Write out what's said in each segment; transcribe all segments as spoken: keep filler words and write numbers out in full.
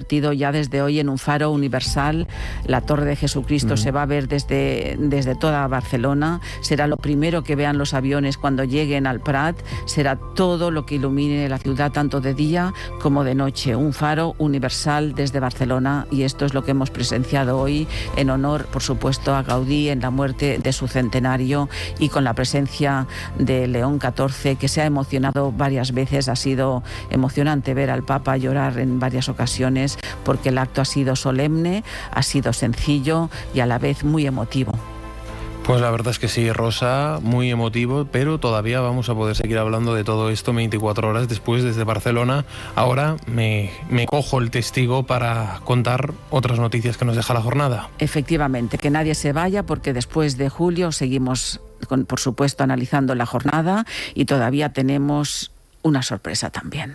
ya desde hoy en un faro universal. La Torre de Jesucristo mm. se va a ver desde, desde toda Barcelona. Será lo primero que vean los aviones cuando lleguen al Prat. Será todo lo que ilumine la ciudad tanto de día como de noche. Un faro universal desde Barcelona, y esto es lo que hemos presenciado hoy en honor, por supuesto, a Gaudí en la muerte de su centenario y con la presencia de León catorce, que se ha emocionado varias veces. Ha sido emocionante ver al Papa llorar en varias ocasiones porque el acto ha sido solemne, ha sido sencillo y a la vez muy emotivo. Pues la verdad es que sí, Rosa, muy emotivo, pero todavía vamos a poder seguir hablando de todo esto veinticuatro horas después desde Barcelona. Ahora me, me cojo el testigo para contar otras noticias que nos deja la jornada. Efectivamente, que nadie se vaya, porque después de julio seguimos, con, por supuesto, analizando la jornada y todavía tenemos una sorpresa también.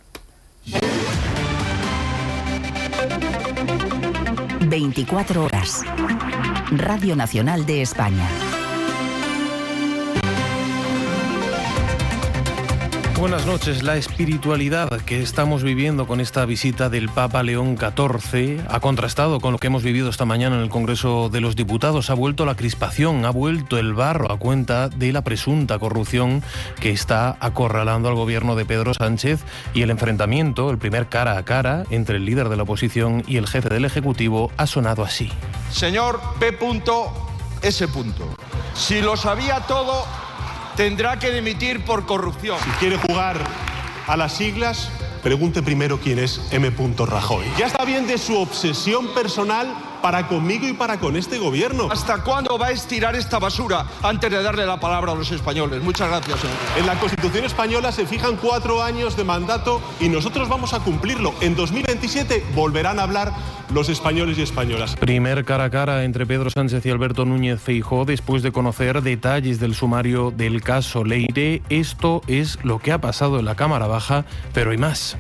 veinticuatro horas. Radio Nacional de España. Buenas noches. La espiritualidad que estamos viviendo con esta visita del Papa León catorce ha contrastado con lo que hemos vivido esta mañana en el Congreso de los Diputados. Ha vuelto la crispación, ha vuelto el barro a cuenta de la presunta corrupción que está acorralando al gobierno de Pedro Sánchez, y el enfrentamiento, el primer cara a cara entre el líder de la oposición y el jefe del Ejecutivo, ha sonado así. Señor P. S. Si lo sabía todo, tendrá que dimitir por corrupción. Si quiere jugar a las siglas, pregunte primero quién es M. Rajoy. Ya está bien de su obsesión personal para conmigo y para con este gobierno. ¿Hasta cuándo va a estirar esta basura antes de darle la palabra a los españoles? Muchas gracias, señor. En la Constitución española se fijan cuatro años de mandato y nosotros vamos a cumplirlo. En dos mil veintisiete volverán a hablar los españoles y españolas. Primer cara a cara entre Pedro Sánchez y Alberto Núñez Feijóo después de conocer detalles del sumario del caso Leire. Esto es lo que ha pasado en la Cámara Baja, pero hay más.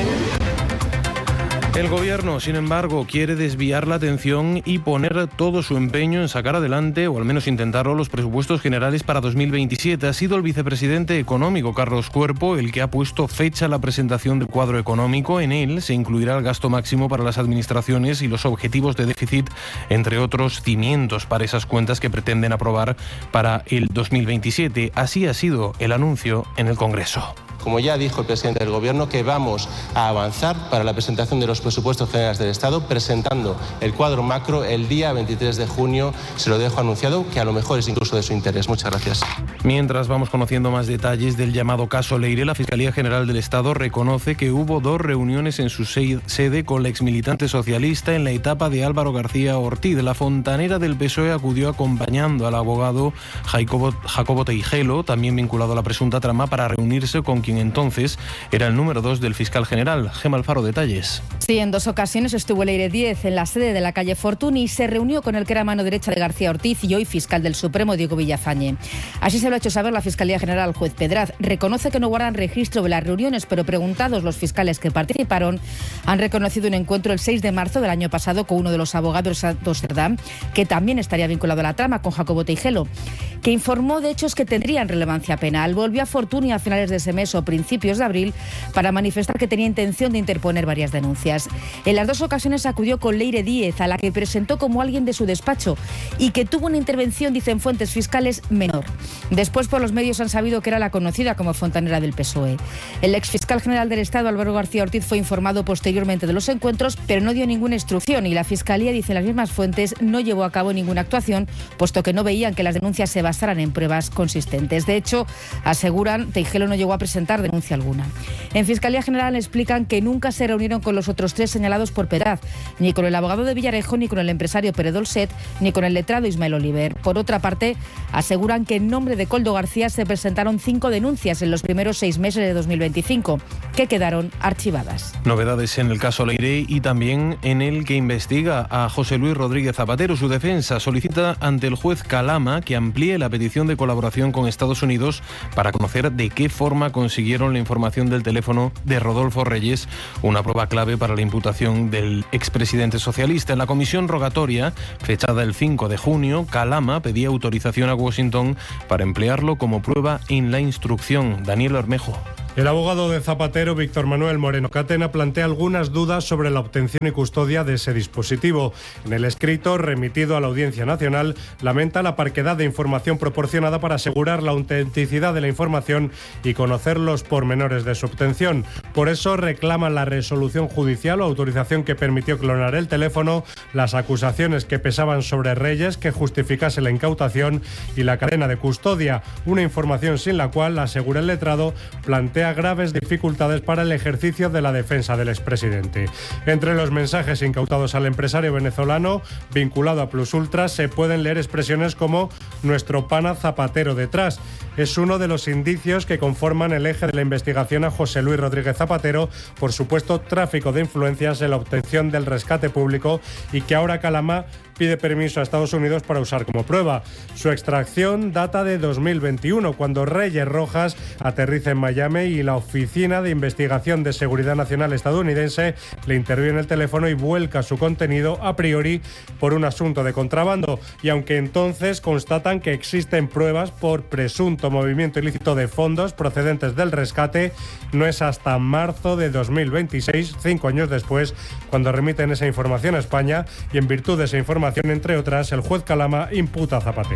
El gobierno, sin embargo, quiere desviar la atención y poner todo su empeño en sacar adelante, o al menos intentarlo, los presupuestos generales para dos mil veintisiete. Ha sido el vicepresidente económico, Carlos Cuerpo, el que ha puesto fecha a la presentación del cuadro económico. En él se incluirá el gasto máximo para las administraciones y los objetivos de déficit, entre otros cimientos para esas cuentas que pretenden aprobar para el dos mil veintisiete. Así ha sido el anuncio en el Congreso. Como ya dijo el presidente del Gobierno, que vamos a avanzar para la presentación de los presupuestos generales del Estado, presentando el cuadro macro el día veintitrés de junio. Se lo dejo anunciado, que a lo mejor es incluso de su interés. Muchas gracias. Mientras vamos conociendo más detalles del llamado caso Leire, la Fiscalía General del Estado reconoce que hubo dos reuniones en su sede con la exmilitante socialista en la etapa de Álvaro García Ortiz. La fontanera del P S O E acudió acompañando al abogado Jacobo, Jacobo Teijelo, también vinculado a la presunta trama, para reunirse con quien entonces era el número dos del fiscal general. Gema Alfaro, detalles. Sí, en dos ocasiones estuvo Leire Díez en la sede de la calle Fortuny y se reunió con el que era mano derecha de García Ortiz y hoy fiscal del Supremo, Diego Villafañe. Así se lo ha hecho saber la Fiscalía General al juez Pedraz. Reconoce que no guardan registro de las reuniones, pero preguntados los fiscales que participaron, han reconocido un encuentro el seis de marzo del año pasado con uno de los abogados, Santos Cerdán, que también estaría vinculado a la trama, con Jacobo Teijelo, que informó de hechos que tendrían relevancia penal. Volvió a Fortuny a finales de ese mes o principios de abril para manifestar que tenía intención de interponer varias denuncias. En las dos ocasiones acudió con Leire Díez, a la que presentó como alguien de su despacho y que tuvo una intervención, dicen fuentes fiscales, menor. Después por los medios han sabido que era la conocida como fontanera del P S O E. El exfiscal general del Estado, Álvaro García Ortiz, fue informado posteriormente de los encuentros, pero no dio ninguna instrucción, y la Fiscalía, dicen las mismas fuentes, no llevó a cabo ninguna actuación, puesto que no veían que las denuncias se basaran en pruebas consistentes. De hecho, aseguran, Teijelo no llegó a presentar denuncia alguna. En Fiscalía General explican que nunca se reunieron con los otros tres señalados por Pedraz, ni con el abogado de Villarejo, ni con el empresario Pere Dolcet, ni con el letrado Ismael Oliver. Por otra parte, aseguran que en nombre de Koldo García se presentaron cinco denuncias en los primeros seis meses de dos mil veinticinco, que quedaron archivadas. Novedades en el caso Leire y también en el que investiga a José Luis Rodríguez Zapatero. Su defensa solicita ante el juez Calama que amplíe la petición de colaboración con Estados Unidos para conocer de qué forma consiguieron la información del teléfono de Rodolfo Reyes, una prueba clave para la imputación del expresidente socialista. En la comisión rogatoria, fechada el cinco de junio, Calama pedía autorización a Washington para emplearlo como prueba en la instrucción. Daniel Bermejo. El abogado de Zapatero, Víctor Manuel Moreno Catena, plantea algunas dudas sobre la obtención y custodia de ese dispositivo. En el escrito remitido a la Audiencia Nacional, lamenta la parquedad de información proporcionada para asegurar la autenticidad de la información y conocer los pormenores de su obtención. Por eso reclaman la resolución judicial o autorización que permitió clonar el teléfono, las acusaciones que pesaban sobre Reyes que justificase la incautación y la cadena de custodia, una información sin la cual, asegura el letrado, plantea graves dificultades para el ejercicio de la defensa del expresidente. Entre los mensajes incautados al empresario venezolano vinculado a Plus Ultra se pueden leer expresiones como "nuestro pana Zapatero detrás". Es uno de los indicios que conforman el eje de la investigación a José Luis Rodríguez Zapatero por supuesto tráfico de influencias en la obtención del rescate público y que ahora Calama pide permiso a Estados Unidos para usar como prueba. Su extracción data de dos mil veintiuno, cuando Reyes Rojas aterriza en Miami y la Oficina de Investigación de Seguridad Nacional estadounidense le interviene el teléfono y vuelca su contenido a priori por un asunto de contrabando. Y aunque entonces constatan que existen pruebas por presunto movimiento ilícito de fondos procedentes del rescate, no es hasta marzo de dos mil veintiséis, cinco años después, cuando remiten esa información a España y en virtud de esa información, entre otras, el juez Calama imputa a Zapatero.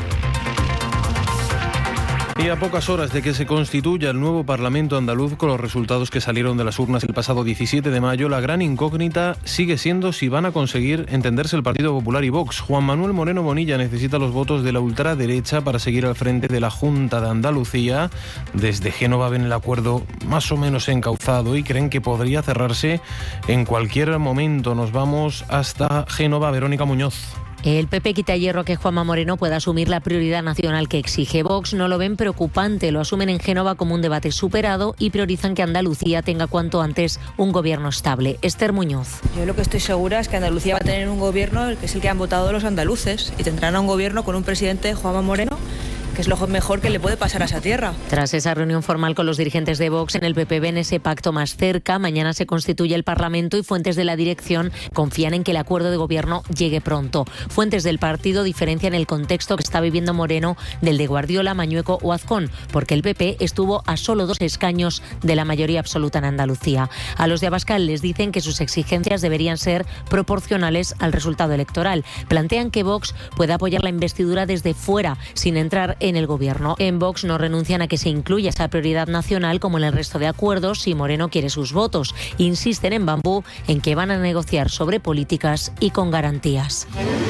Y a pocas horas de que se constituya el nuevo Parlamento andaluz, con los resultados que salieron de las urnas el pasado diecisiete de mayo, la gran incógnita sigue siendo si van a conseguir entenderse el Partido Popular y Vox. Juan Manuel Moreno Bonilla necesita los votos de la ultraderecha para seguir al frente de la Junta de Andalucía. Desde Génova ven el acuerdo más o menos encauzado y creen que podría cerrarse en cualquier momento. Nos vamos hasta Génova. Verónica Muñoz. El P P quita hierro que Juanma Moreno pueda asumir la prioridad nacional que exige Vox. No lo ven preocupante, lo asumen en Génova como un debate superado y priorizan que Andalucía tenga cuanto antes un gobierno estable. Esther Muñoz. Yo lo que estoy segura es que Andalucía va a tener un gobierno que es el que han votado los andaluces y tendrán un gobierno con un presidente, Juanma Moreno, que es lo mejor que le puede pasar a esa tierra. Tras esa reunión formal con los dirigentes de Vox, en el P P ven ese pacto más cerca. Mañana se constituye el Parlamento y fuentes de la dirección confían en que el acuerdo de gobierno llegue pronto. Fuentes del partido diferencian el contexto que está viviendo Moreno del de Guardiola, Mañueco o Azcón, porque el P P estuvo a solo dos escaños de la mayoría absoluta en Andalucía. A los de Abascal les dicen que sus exigencias deberían ser proporcionales al resultado electoral. Plantean que Vox puede apoyar la investidura desde fuera, sin entrar en el gobierno. En Vox no renuncian a que se incluya esa prioridad nacional como en el resto de acuerdos si Moreno quiere sus votos. Insisten en Bambú en que van a negociar sobre políticas y con garantías.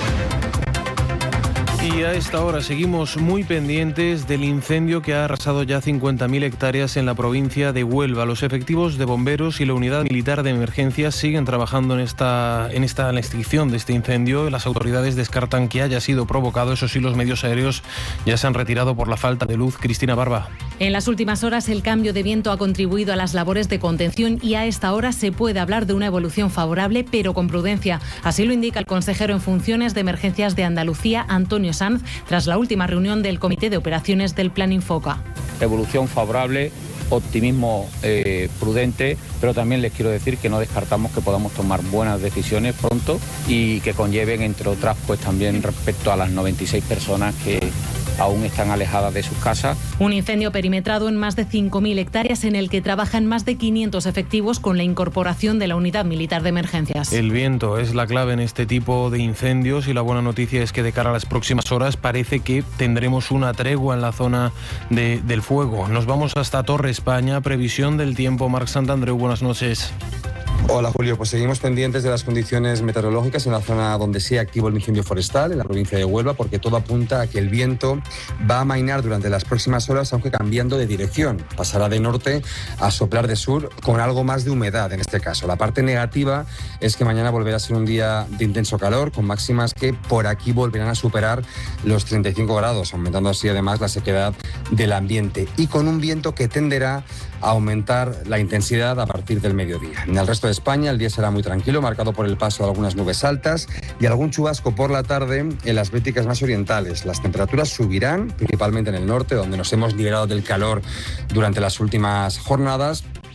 Y a esta hora seguimos muy pendientes del incendio que ha arrasado ya cincuenta mil hectáreas en la provincia de Huelva. Los efectivos de bomberos y la unidad militar de emergencias siguen trabajando en esta, en esta en la extinción de este incendio. Las autoridades descartan que haya sido provocado. Eso sí, los medios aéreos ya se han retirado por la falta de luz. Cristina Barba. En las últimas horas el cambio de viento ha contribuido a las labores de contención y a esta hora se puede hablar de una evolución favorable, pero con prudencia. Así lo indica el consejero en funciones de emergencias de Andalucía, Antonio Sanz, tras la última reunión del Comité de Operaciones del Plan Infoca. Evolución favorable, optimismo eh, prudente, pero también les quiero decir que no descartamos que podamos tomar buenas decisiones pronto y que conlleven, entre otras, pues también respecto a las noventa y seis personas que aún están alejadas de sus casas. Un incendio perimetrado en más de cinco mil hectáreas en el que trabajan más de quinientos efectivos con la incorporación de la unidad militar de emergencias. El viento es la clave en este tipo de incendios y la buena noticia es que de cara a las próximas horas parece que tendremos una tregua en la zona de, del fuego. Nos vamos hasta Torre España. Previsión del tiempo. Marc Santandreu, buenas noches. Hola Julio, pues seguimos pendientes de las condiciones meteorológicas en la zona donde sea activo el incendio forestal, en la provincia de Huelva, porque todo apunta a que el viento va a amainar durante las próximas horas, aunque cambiando de dirección. Pasará de norte a soplar de sur con algo más de humedad en este caso. La parte negativa es que mañana volverá a ser un día de intenso calor, con máximas que por aquí volverán a superar los treinta y cinco grados, aumentando así además la sequedad del ambiente y con un viento que tenderá a aumentar la intensidad a partir del mediodía. En el resto de España el día será muy tranquilo, marcado por el paso de algunas nubes altas y algún chubasco por la tarde en las béticas más orientales. Las temperaturas subirán, principalmente en el norte, donde nos hemos liberado del calor durante las últimas jornadas,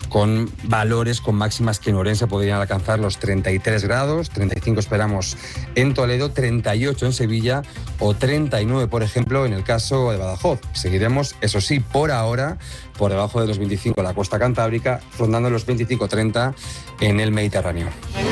con valores, con máximas que en Orense podrían alcanzar los treinta y tres grados, treinta y cinco esperamos en Toledo, treinta y ocho en Sevilla o treinta y nueve, por ejemplo, en el caso de Badajoz. Seguiremos, eso sí, por ahora, por debajo de los veinticinco en la costa cantábrica, rondando los veinticinco treinta en el Mediterráneo.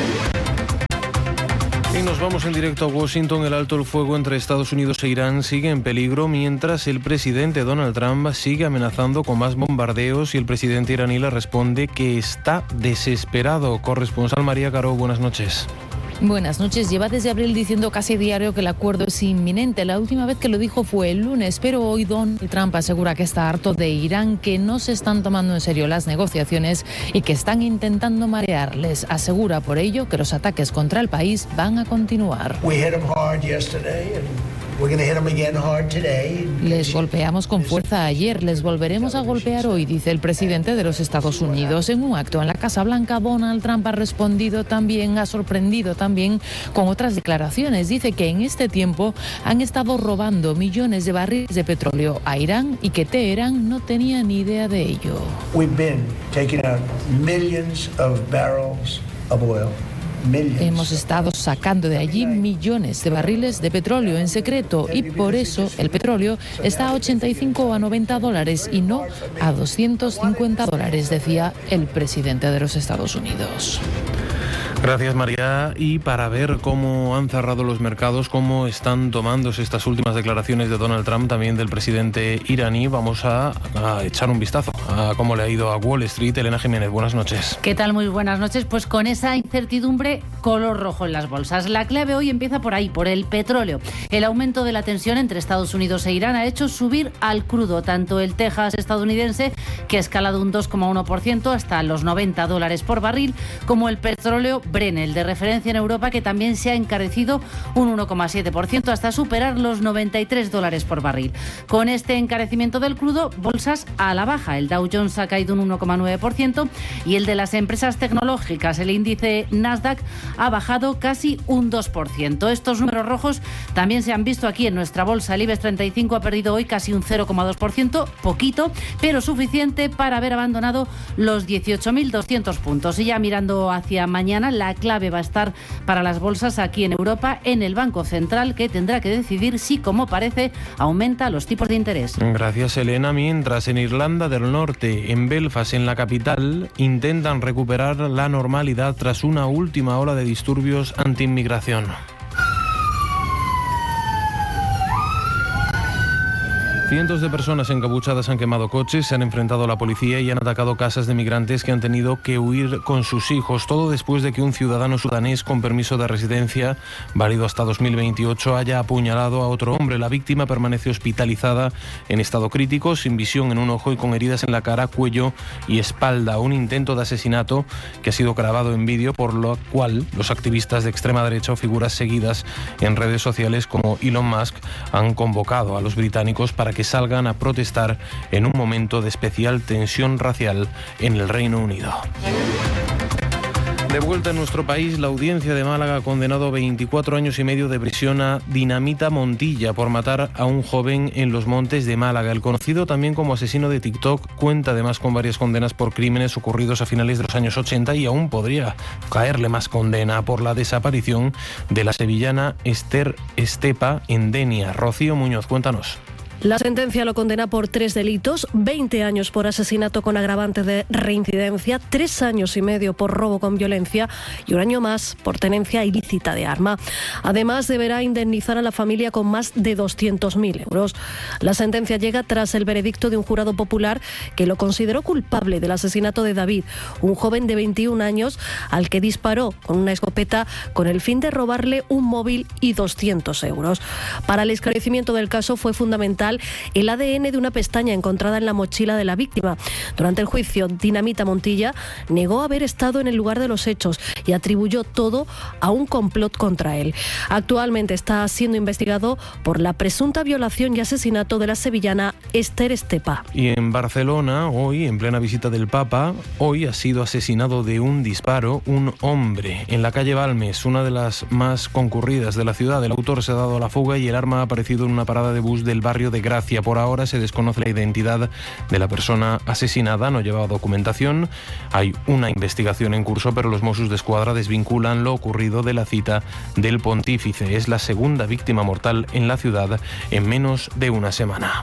Y nos vamos en directo a Washington. El alto el fuego entre Estados Unidos e Irán sigue en peligro mientras el presidente Donald Trump sigue amenazando con más bombardeos y el presidente iraní le responde que está desesperado. Corresponsal María Caro, buenas noches. Buenas noches. Lleva desde abril diciendo casi diario que el acuerdo es inminente. La última vez que lo dijo fue el lunes, pero hoy Donald Trump asegura que está harto de Irán, que no se están tomando en serio las negociaciones y que están intentando marearles. Asegura por ello que los ataques contra el país van a continuar. Les golpeamos con fuerza ayer, les volveremos a golpear hoy, dice el presidente de los Estados Unidos. En un acto en la Casa Blanca, Donald Trump ha respondido también, ha sorprendido también con otras declaraciones. Dice que en este tiempo han estado robando millones de barriles de petróleo a Irán y que Teherán no tenía ni idea de ello. We've been taking out millions of barrels of oil. Hemos estado sacando de allí millones de barriles de petróleo en secreto y por eso el petróleo está a ochenta y cinco o a noventa dólares y no a doscientos cincuenta dólares, decía el presidente de los Estados Unidos. Gracias, María. Y para ver cómo han cerrado los mercados, cómo están tomándose estas últimas declaraciones de Donald Trump, también del presidente iraní, vamos a, a echar un vistazo a cómo le ha ido a Wall Street. Elena Jiménez, buenas noches. ¿Qué tal? Muy buenas noches. Pues con esa incertidumbre, color rojo en las bolsas. La clave hoy empieza por ahí, por el petróleo. El aumento de la tensión entre Estados Unidos e Irán ha hecho subir al crudo, tanto el Texas estadounidense, que ha escalado un dos coma uno por ciento hasta los noventa dólares por barril, como el petróleo Brent, el de referencia en Europa, que también se ha encarecido un uno coma siete por ciento hasta superar los noventa y tres dólares por barril. Con este encarecimiento del crudo, bolsas a la baja. El Dow Jones ha caído un uno coma nueve por ciento y el de las empresas tecnológicas, el índice Nasdaq, ha bajado casi un dos por ciento. Estos números rojos también se han visto aquí en nuestra bolsa. El IBEX treinta y cinco ha perdido hoy casi un cero coma dos por ciento, poquito, pero suficiente para haber abandonado los dieciocho mil doscientos puntos. Y ya mirando hacia mañana, la clave va a estar para las bolsas aquí en Europa en el Banco Central, que tendrá que decidir si, como parece, aumenta los tipos de interés. Gracias, Elena. Mientras en Irlanda del Norte, en Belfast, en la capital, intentan recuperar la normalidad tras una última ola de disturbios anti-inmigración. Cientos de personas encapuchadas han quemado coches, se han enfrentado a la policía y han atacado casas de migrantes que han tenido que huir con sus hijos. Todo después de que un ciudadano sudanés con permiso de residencia, válido hasta dos mil veintiocho, haya apuñalado a otro hombre. La víctima permanece hospitalizada en estado crítico, sin visión en un ojo y con heridas en la cara, cuello y espalda. Un intento de asesinato que ha sido grabado en vídeo, por lo cual los activistas de extrema derecha o figuras seguidas en redes sociales como Elon Musk han convocado a los británicos para que que salgan a protestar en un momento de especial tensión racial en el Reino Unido. De vuelta en nuestro país, la audiencia de Málaga ha condenado a veinticuatro años y medio de prisión a Dinamita Montilla por matar a un joven en los Montes de Málaga. El conocido también como asesino de TikTok cuenta además con varias condenas por crímenes ocurridos a finales de los años ochenta y aún podría caerle más condena por la desaparición de la sevillana Esther Estepa en Denia. Rocío Muñoz, cuéntanos. La sentencia lo condena por tres delitos, veinte años por asesinato con agravante de reincidencia, tres años y medio por robo con violencia y un año más por tenencia ilícita de arma. Además, deberá indemnizar a la familia con más de doscientos mil euros. La sentencia llega tras el veredicto de un jurado popular que lo consideró culpable del asesinato de David, un joven de veintiún años al que disparó con una escopeta con el fin de robarle un móvil y doscientos euros. Para el esclarecimiento del caso fue fundamental el A D N de una pestaña encontrada en la mochila de la víctima. Durante el juicio, Dinamita Montilla negó haber estado en el lugar de los hechos y atribuyó todo a un complot contra él. Actualmente está siendo investigado por la presunta violación y asesinato de la sevillana Esther Estepa. Y en Barcelona, hoy, en plena visita del Papa, hoy ha sido asesinado de un disparo un hombre en la calle Balmes, una de las más concurridas de la ciudad. El autor se ha dado a la fuga y el arma ha aparecido en una parada de bus del barrio de de Gracia. Por ahora se desconoce la identidad de la persona asesinada, no llevaba documentación. Hay una investigación en curso, pero los Mossos d'Esquadra desvinculan lo ocurrido de la cita del pontífice. Es la segunda víctima mortal en la ciudad en menos de una semana.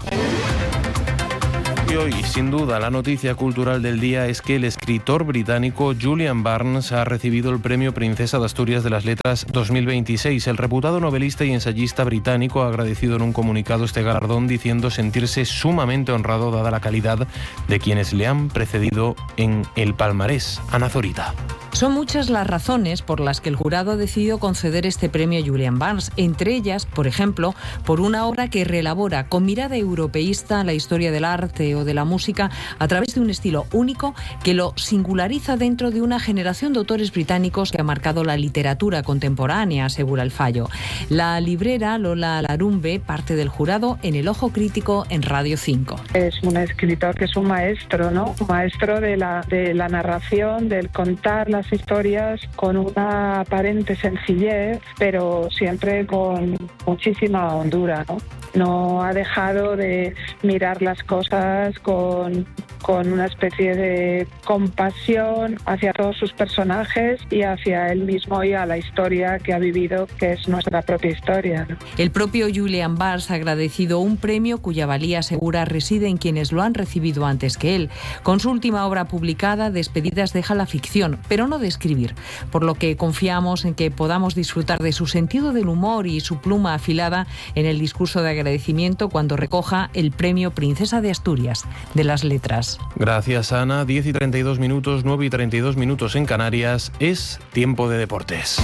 Y hoy, sin duda, la noticia cultural del día es que el escritor británico Julian Barnes ha recibido el Premio Princesa de Asturias de las Letras dos mil veintiséis. El reputado novelista y ensayista británico ha agradecido en un comunicado este galardón, diciendo sentirse sumamente honrado dada la calidad de quienes le han precedido en el palmarés. Ana Zorita. Son muchas las razones por las que el jurado ha decidido conceder este premio a Julian Barnes, entre ellas, por ejemplo, por una obra que reelabora con mirada europeísta la historia del arte o de la música a través de un estilo único que lo singulariza dentro de una generación de autores británicos que ha marcado la literatura contemporánea, asegura el fallo. La librera Lola Larumbe, parte del jurado, en El Ojo Crítico en Radio cinco. Es un escritor que es un maestro, ¿no? Un maestro de la, de la narración, del contar las historias con una aparente sencillez, pero siempre con muchísima hondura, ¿no? No ha dejado de mirar las cosas con, con una especie de compasión hacia todos sus personajes y hacia él mismo y a la historia que ha vivido, que es nuestra propia historia, ¿no? El propio Julian Barnes ha agradecido un premio cuya valía segura reside en quienes lo han recibido antes que él. Con su última obra publicada, Despedidas, deja la ficción, pero no de escribir, por lo que confiamos en que podamos disfrutar de su sentido del humor y su pluma afilada en el discurso de agradecimiento cuando recoja el Premio Princesa de Asturias de las Letras. Gracias, Ana. diez y treinta y dos minutos, nueve y treinta y dos minutos en Canarias. Es tiempo de deportes.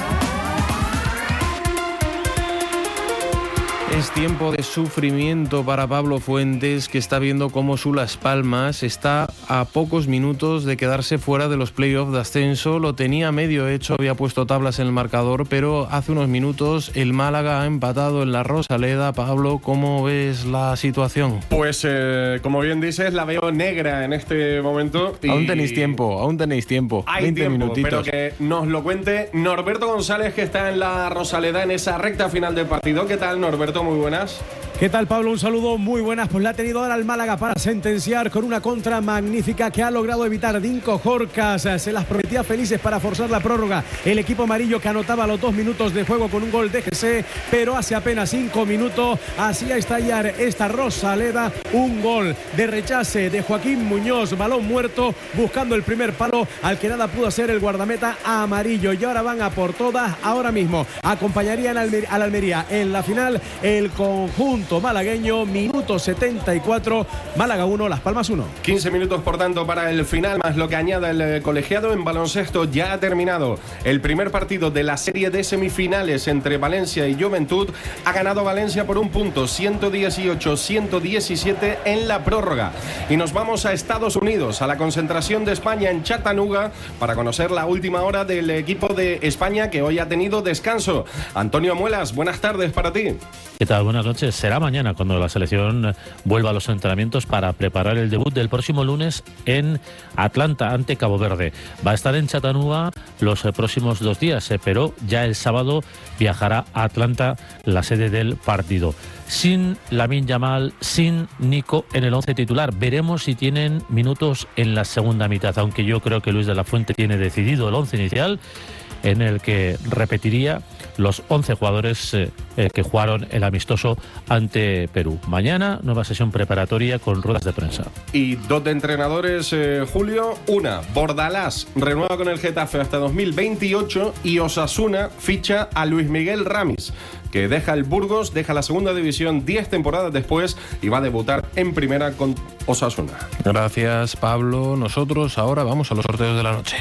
Es tiempo de sufrimiento para Pablo Fuentes, que está viendo cómo su Las Palmas está a pocos minutos de quedarse fuera de los playoffs de ascenso. Lo tenía medio hecho, había puesto tablas en el marcador, pero hace unos minutos el Málaga ha empatado en la Rosaleda. Pablo, ¿cómo ves la situación? Pues, eh, como bien dices, la veo negra en este momento. Y aún tenéis tiempo, aún tenéis tiempo. Hay veinte tiempo, minutitos. pero que nos lo cuente Norberto González, que está en la Rosaleda en esa recta final del partido. ¿Qué tal, Norberto? Muy buenas. ¿Qué tal, Pablo? Un saludo, muy buenas. Pues la ha tenido ahora el Málaga para sentenciar con una contra magnífica que ha logrado evitar Dinko Jorcas. Se las prometía felices para forzar la prórroga. El equipo amarillo que anotaba los dos minutos de juego con un gol de G C, pero hace apenas cinco minutos hacía estallar esta Rosaleda. Un gol de rechace de Joaquín Muñoz, balón muerto, buscando el primer palo al que nada pudo hacer el guardameta amarillo. Y ahora van a por todas, ahora mismo. Acompañarían al Almería en la final el conjunto malagueño, minuto setenta y cuatro, Málaga uno, Las Palmas uno. quince minutos, por tanto, para el final, más lo que añada el colegiado. En baloncesto ya ha terminado el primer partido de la serie de semifinales entre Valencia y Juventud. Ha ganado Valencia por un punto, ciento dieciocho a ciento diecisiete en la prórroga. Y nos vamos a Estados Unidos, a la concentración de España en Chattanooga, para conocer la última hora del equipo de España, que hoy ha tenido descanso. Antonio Muelas, buenas tardes para ti. ¿Qué tal? Buenas noches. Será mañana cuando la selección vuelva a los entrenamientos para preparar el debut del próximo lunes en Atlanta ante Cabo Verde. Va a estar en Chattanooga los próximos dos días, pero ya el sábado viajará a Atlanta, la sede del partido. Sin Lamine Yamal, sin Nico en el once titular. Veremos si tienen minutos en la segunda mitad, aunque yo creo que Luis de la Fuente tiene decidido el once inicial, en el que repetiría los once jugadores eh, eh, que jugaron el amistoso ante Perú. Mañana, nueva sesión preparatoria con ruedas de prensa. Y dos de entrenadores, eh, Julio. Una, Bordalás renueva con el Getafe hasta dos mil veintiocho y Osasuna ficha a Luis Miguel Ramis, que deja el Burgos, deja la segunda división diez temporadas después y va a debutar en primera con Osasuna. Gracias, Pablo. Nosotros ahora vamos a los sorteos de la noche.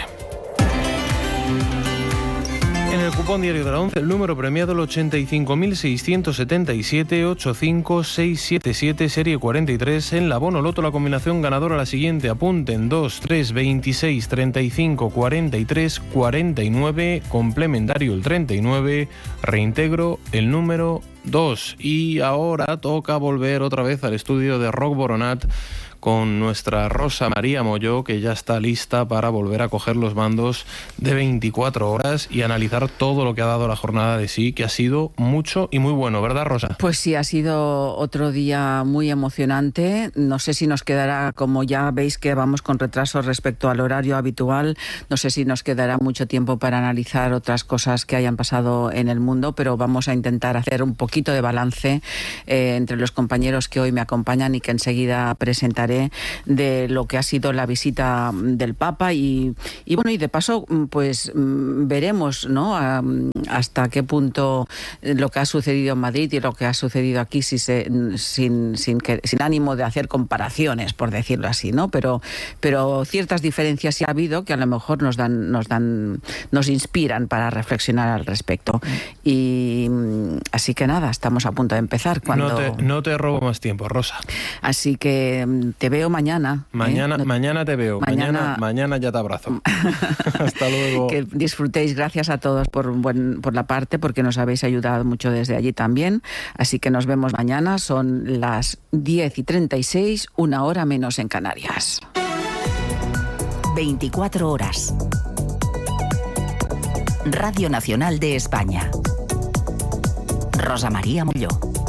En el cupón diario de la once, el número premiado el ochenta y cinco mil seiscientos setenta y siete, ochenta y cinco mil seiscientos setenta y siete, serie cuarenta y tres. En la Bono Loto, la combinación ganadora la siguiente. Apunten: dos, tres, veintiséis, treinta y cinco, cuarenta y tres, cuarenta y nueve. Complementario el treinta y nueve. Reintegro el número dos. Y ahora toca volver otra vez al estudio de Roc Boronat con nuestra Rosa María Molló, que ya está lista para volver a coger los mandos de veinticuatro horas y analizar todo lo que ha dado la jornada de sí, que ha sido mucho y muy bueno, ¿verdad, Rosa? Pues sí, ha sido otro día muy emocionante. No sé si nos quedará, como ya veis que vamos con retraso respecto al horario habitual, no sé si nos quedará mucho tiempo para analizar otras cosas que hayan pasado en el mundo, pero vamos a intentar hacer un poquito de balance eh, entre los compañeros que hoy me acompañan y que enseguida presentaré, de lo que ha sido la visita del Papa y, y bueno, y de paso pues veremos, ¿no?, a, hasta qué punto lo que ha sucedido en Madrid y lo que ha sucedido aquí, si se, sin, sin, que, sin ánimo de hacer comparaciones, por decirlo así, ¿no? Pero, pero ciertas diferencias sí ha habido que a lo mejor nos dan, nos dan, nos inspiran para reflexionar al respecto. Y así que nada, estamos a punto de empezar. Cuando... No te, no te robo más tiempo, Rosa. Así que te veo mañana. Mañana, ¿eh? no... mañana te veo. Mañana... Mañana, mañana ya te abrazo. Hasta luego. Que disfrutéis. Gracias a todos por, buen, por la parte, porque nos habéis ayudado mucho desde allí también. Así que nos vemos mañana. Son las diez y treinta y seis, una hora menos en Canarias. veinticuatro horas. Radio Nacional de España. Rosa María Molló.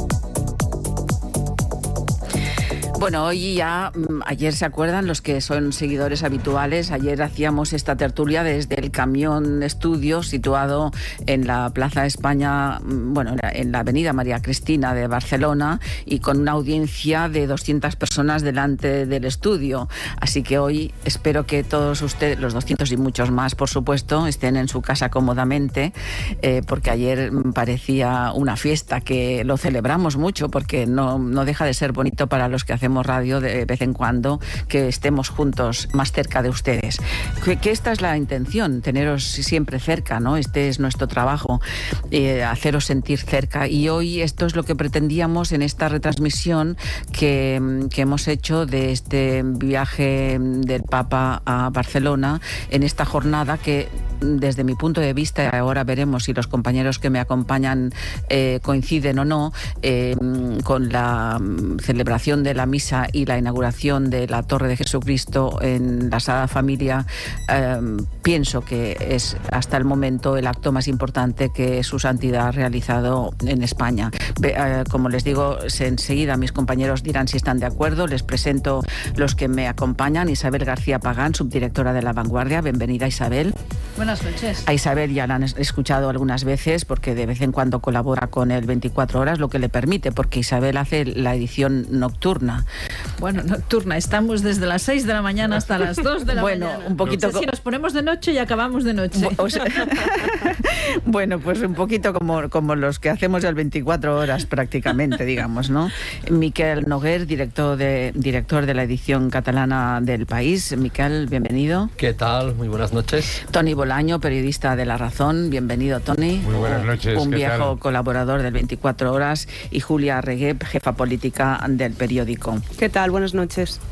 Bueno, hoy ya, ayer se acuerdan los que son seguidores habituales, ayer hacíamos esta tertulia desde el camión estudio situado en la Plaza España, bueno, en la Avenida María Cristina de Barcelona, y con una audiencia de doscientas personas delante del estudio. Así que hoy espero que todos ustedes, los doscientos y muchos más, por supuesto, estén en su casa cómodamente, eh, porque ayer parecía una fiesta, que lo celebramos mucho, porque no, no deja de ser bonito para los que hacemos radio de vez en cuando, que estemos juntos más cerca de ustedes. Que, que esta es la intención, teneros siempre cerca, ¿no? Este es nuestro trabajo, eh, haceros sentir cerca. Y hoy esto es lo que pretendíamos en esta retransmisión que, que hemos hecho de este viaje del Papa a Barcelona, en esta jornada que, desde mi punto de vista, ahora veremos si los compañeros que me acompañan eh, coinciden o no, eh, con la celebración de la misa y la inauguración de la Torre de Jesucristo en la Sagrada Familia, eh, pienso que es hasta el momento el acto más importante que Su Santidad ha realizado en España. Eh, como les digo, enseguida mis compañeros dirán si están de acuerdo. Les presento los que me acompañan. Isabel García Pagán, subdirectora de La Vanguardia. Bienvenida, Isabel. Buenas noches. A Isabel ya la han escuchado algunas veces, porque de vez en cuando colabora con el veinticuatro horas, lo que le permite, porque Isabel hace la edición nocturna. Bueno, nocturna, estamos desde las seis de la mañana hasta las dos de la bueno, mañana. Un poquito no sé si nos ponemos de noche y acabamos de noche. O sea, bueno, pues un poquito como, como los que hacemos el veinticuatro horas prácticamente, digamos, ¿no? Miquel Noguer, director de, director de la edición catalana del País. Miquel, bienvenido. ¿Qué tal? Muy buenas noches. Toni Bolaño, periodista de La Razón. Bienvenido, Toni. Muy buenas noches. Un ¿Qué viejo tal? Colaborador del veinticuatro horas. Y Julia Reguep, jefa política del periódico. ¿Qué tal? Buenas noches.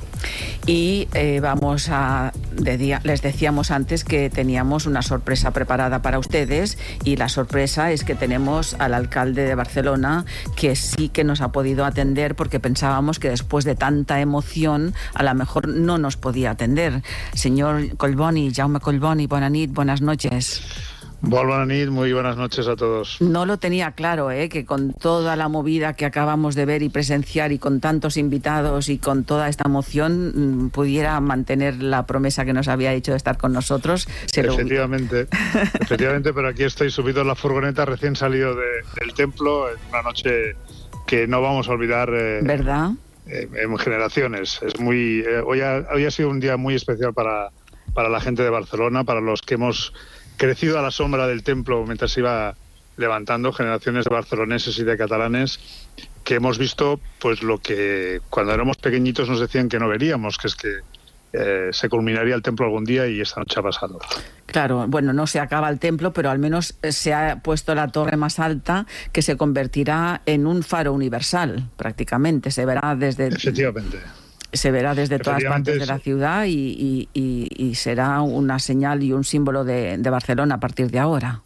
Y eh, vamos a... De, les decíamos antes que teníamos una sorpresa preparada para ustedes, y la sorpresa es que tenemos al alcalde de Barcelona, que sí que nos ha podido atender, porque pensábamos que después de tanta emoción a lo mejor no nos podía atender. Señor Collboni, Jaume Collboni, buenas nit, buenas noches. Buenas nit, muy buenas noches a todos. No lo tenía claro, ¿eh? Que con toda la movida que acabamos de ver y presenciar, y con tantos invitados y con toda esta emoción, pudiera mantener la promesa que nos había hecho de estar con nosotros. Se efectivamente, lo... efectivamente, pero aquí estoy subido en la furgoneta, recién salido de, del templo, en una noche que no vamos a olvidar. Eh, ¿Verdad? Eh, en generaciones. Es muy, eh, hoy, ha, hoy ha sido un día muy especial para, para la gente de Barcelona, para los que hemos crecido a la sombra del templo mientras se iba levantando, generaciones de barceloneses y de catalanes, que hemos visto pues lo que cuando éramos pequeñitos nos decían que no veríamos, que es que eh, se culminaría el templo algún día, y esta noche ha pasado. Claro, bueno, no se acaba el templo, pero al menos se ha puesto la torre más alta, que se convertirá en un faro universal, prácticamente. Se verá desde... Efectivamente. Se verá desde todas partes de la ciudad y, y, y, y será una señal y un símbolo de, de Barcelona a partir de ahora.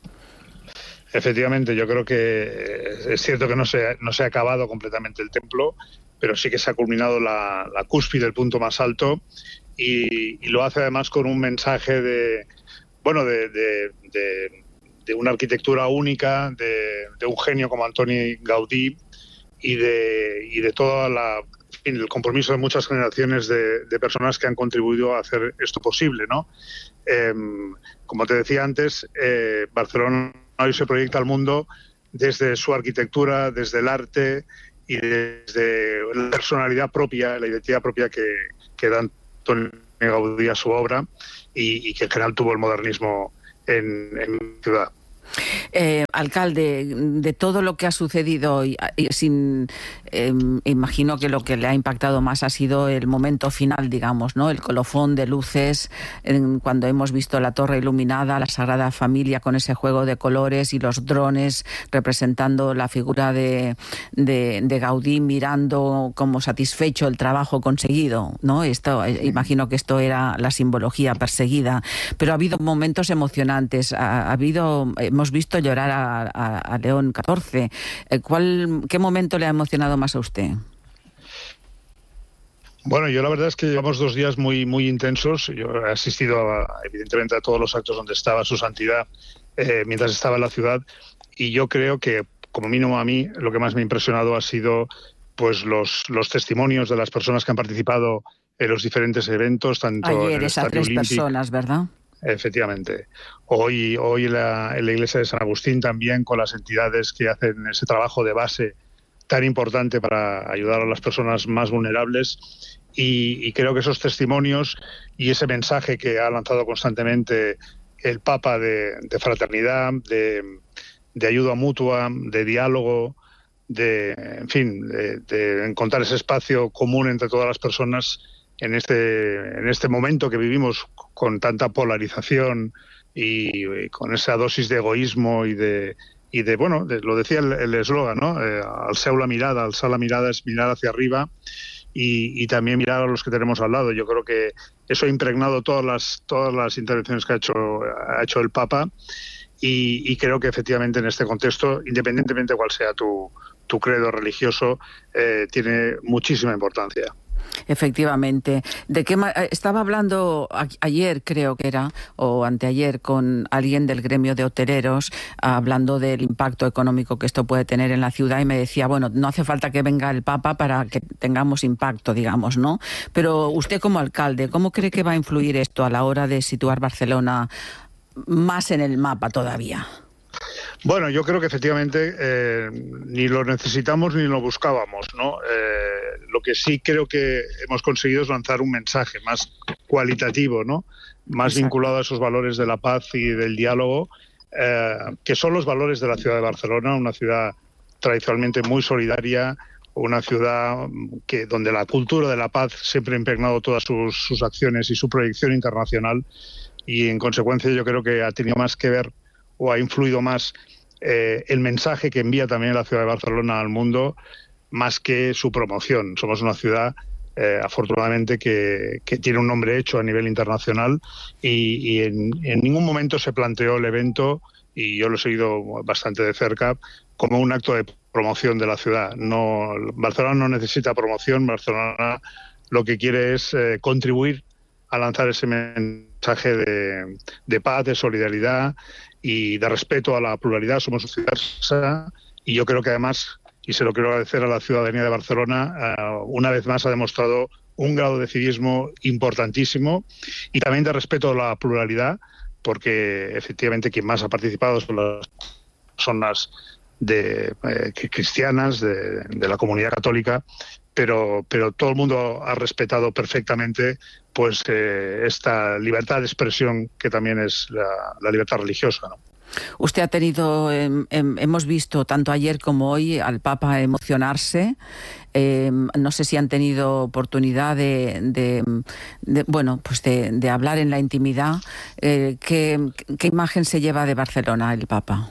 Efectivamente, yo creo que es cierto que no se, no se ha acabado completamente el templo, pero sí que se ha culminado la, la cúspide, el punto más alto, y, y lo hace además con un mensaje de, bueno, de, de, de, de una arquitectura única, de, de un genio como Antoni Gaudí y de, y de toda la, en el compromiso de muchas generaciones de, de personas que han contribuido a hacer esto posible, ¿no? Eh, como te decía antes, eh, Barcelona hoy se proyecta al mundo desde su arquitectura, desde el arte y desde la personalidad propia, la identidad propia que, que da Antoni Gaudí a su obra y, y que en general tuvo el modernismo en, en la ciudad. Eh, alcalde, de todo lo que ha sucedido hoy, sin, eh, imagino que lo que le ha impactado más ha sido el momento final, digamos, ¿no? El colofón de luces, en, cuando hemos visto la torre iluminada, la Sagrada Familia con ese juego de colores y los drones representando la figura de, de, de Gaudí mirando como satisfecho el trabajo conseguido, ¿no? Esto, eh, imagino que esto era la simbología perseguida, pero ha habido momentos emocionantes, ha, ha habido... Hemos visto llorar a, a, a León catorce. ¿Cuál, ¿Qué momento le ha emocionado más a usted? Bueno, yo la verdad es que llevamos dos días muy muy intensos. Yo he asistido, a, evidentemente, a todos los actos donde estaba su santidad eh, mientras estaba en la ciudad, y yo creo que, como mínimo a mí, lo que más me ha impresionado ha sido pues los, los testimonios de las personas que han participado en los diferentes eventos, tanto Ayer, en el esas Estadio tres Olímpic, personas, ¿verdad? Efectivamente. Hoy, hoy en, la, en la iglesia de San Agustín también, con las entidades que hacen ese trabajo de base tan importante para ayudar a las personas más vulnerables, y, y creo que esos testimonios y ese mensaje que ha lanzado constantemente el Papa de, de fraternidad, de, de ayuda mutua, de diálogo, de, en fin, de, de encontrar ese espacio común entre todas las personas en este, en este momento que vivimos con tanta polarización y, y con esa dosis de egoísmo y de, y de bueno, de, lo decía el eslogan, ¿no? Eh, alceu la mirada, alzar la mirada es mirar hacia arriba y, y también mirar a los que tenemos al lado. Yo creo que eso ha impregnado todas las, todas las intervenciones que ha hecho, ha hecho el Papa, y, y creo que efectivamente en este contexto, independientemente de cuál sea tu, tu credo religioso, eh, tiene muchísima importancia. Efectivamente. ¿De qué ma- estaba hablando a- ayer, creo que era, o anteayer, con alguien del gremio de hoteleros, hablando del impacto económico que esto puede tener en la ciudad, y me decía, bueno, no hace falta que venga el Papa para que tengamos impacto, digamos, ¿no? Pero usted como alcalde, ¿cómo cree que va a influir esto a la hora de situar Barcelona más en el mapa todavía? Bueno, yo creo que efectivamente eh, ni lo necesitamos ni lo buscábamos, ¿no? Eh, lo que sí creo que hemos conseguido es lanzar un mensaje más cualitativo, ¿no? Más Exacto. vinculado a esos valores de la paz y del diálogo, eh, que son los valores de la ciudad de Barcelona, una ciudad tradicionalmente muy solidaria, una ciudad que donde la cultura de la paz siempre ha impregnado todas sus, sus acciones y su proyección internacional, y en consecuencia yo creo que ha tenido más que ver o ha influido más eh, el mensaje que envía también la ciudad de Barcelona al mundo, más que su promoción. Somos una ciudad, eh, afortunadamente, que, que tiene un nombre hecho a nivel internacional, y, y en, en ningún momento se planteó el evento, y yo lo he seguido bastante de cerca, como un acto de promoción de la ciudad. No, Barcelona no necesita promoción. Barcelona lo que quiere es eh, contribuir a lanzar ese mensaje de, de paz, de solidaridad y de respeto a la pluralidad. Somos una ciudad diversa, y yo creo que además, y se lo quiero agradecer a la ciudadanía de Barcelona, uh, una vez más ha demostrado un grado de civismo importantísimo y también de respeto a la pluralidad, porque efectivamente quien más ha participado son las personas de, eh, cristianas, de, de la comunidad católica, pero, pero todo el mundo ha respetado perfectamente pues eh, esta libertad de expresión que también es la, la libertad religiosa, ¿no? Usted ha tenido, eh, eh, hemos visto tanto ayer como hoy al Papa emocionarse. Eh, no sé si han tenido oportunidad de, de, de bueno, pues de, de hablar en la intimidad. Eh, ¿qué, ¿Qué imagen se lleva de Barcelona el Papa?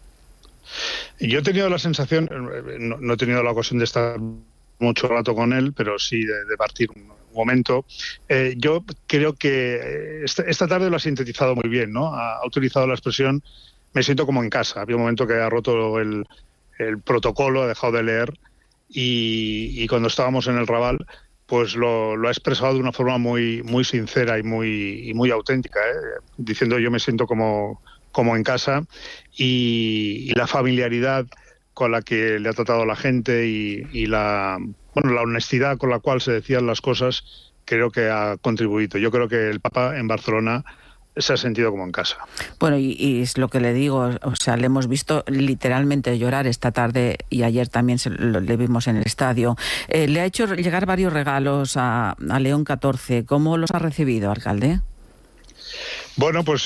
Yo he tenido la sensación, no, no he tenido la ocasión de estar mucho rato con él, pero sí de, de partir un momento. Eh, yo creo que esta, esta tarde lo ha sintetizado muy bien, ¿no? Ha, ha utilizado la expresión "me siento como en casa". Había un momento que ha roto el, el protocolo, ha dejado de leer y, y cuando estábamos en el Raval, pues lo, lo ha expresado de una forma muy, muy sincera y muy, y muy auténtica, ¿eh? Diciendo yo me siento como, como en casa y, y la familiaridad con la que le ha tratado la gente y, y la, bueno, la honestidad con la cual se decían las cosas creo que ha contribuido. Yo creo que el Papa en Barcelona se ha sentido como en casa. Bueno, y, y es lo que le digo, o sea, le hemos visto literalmente llorar esta tarde y ayer también se, lo, le vimos en el estadio. Eh, le ha hecho llegar varios regalos a, a León catorce. ¿Cómo los ha recibido, alcalde? Bueno, pues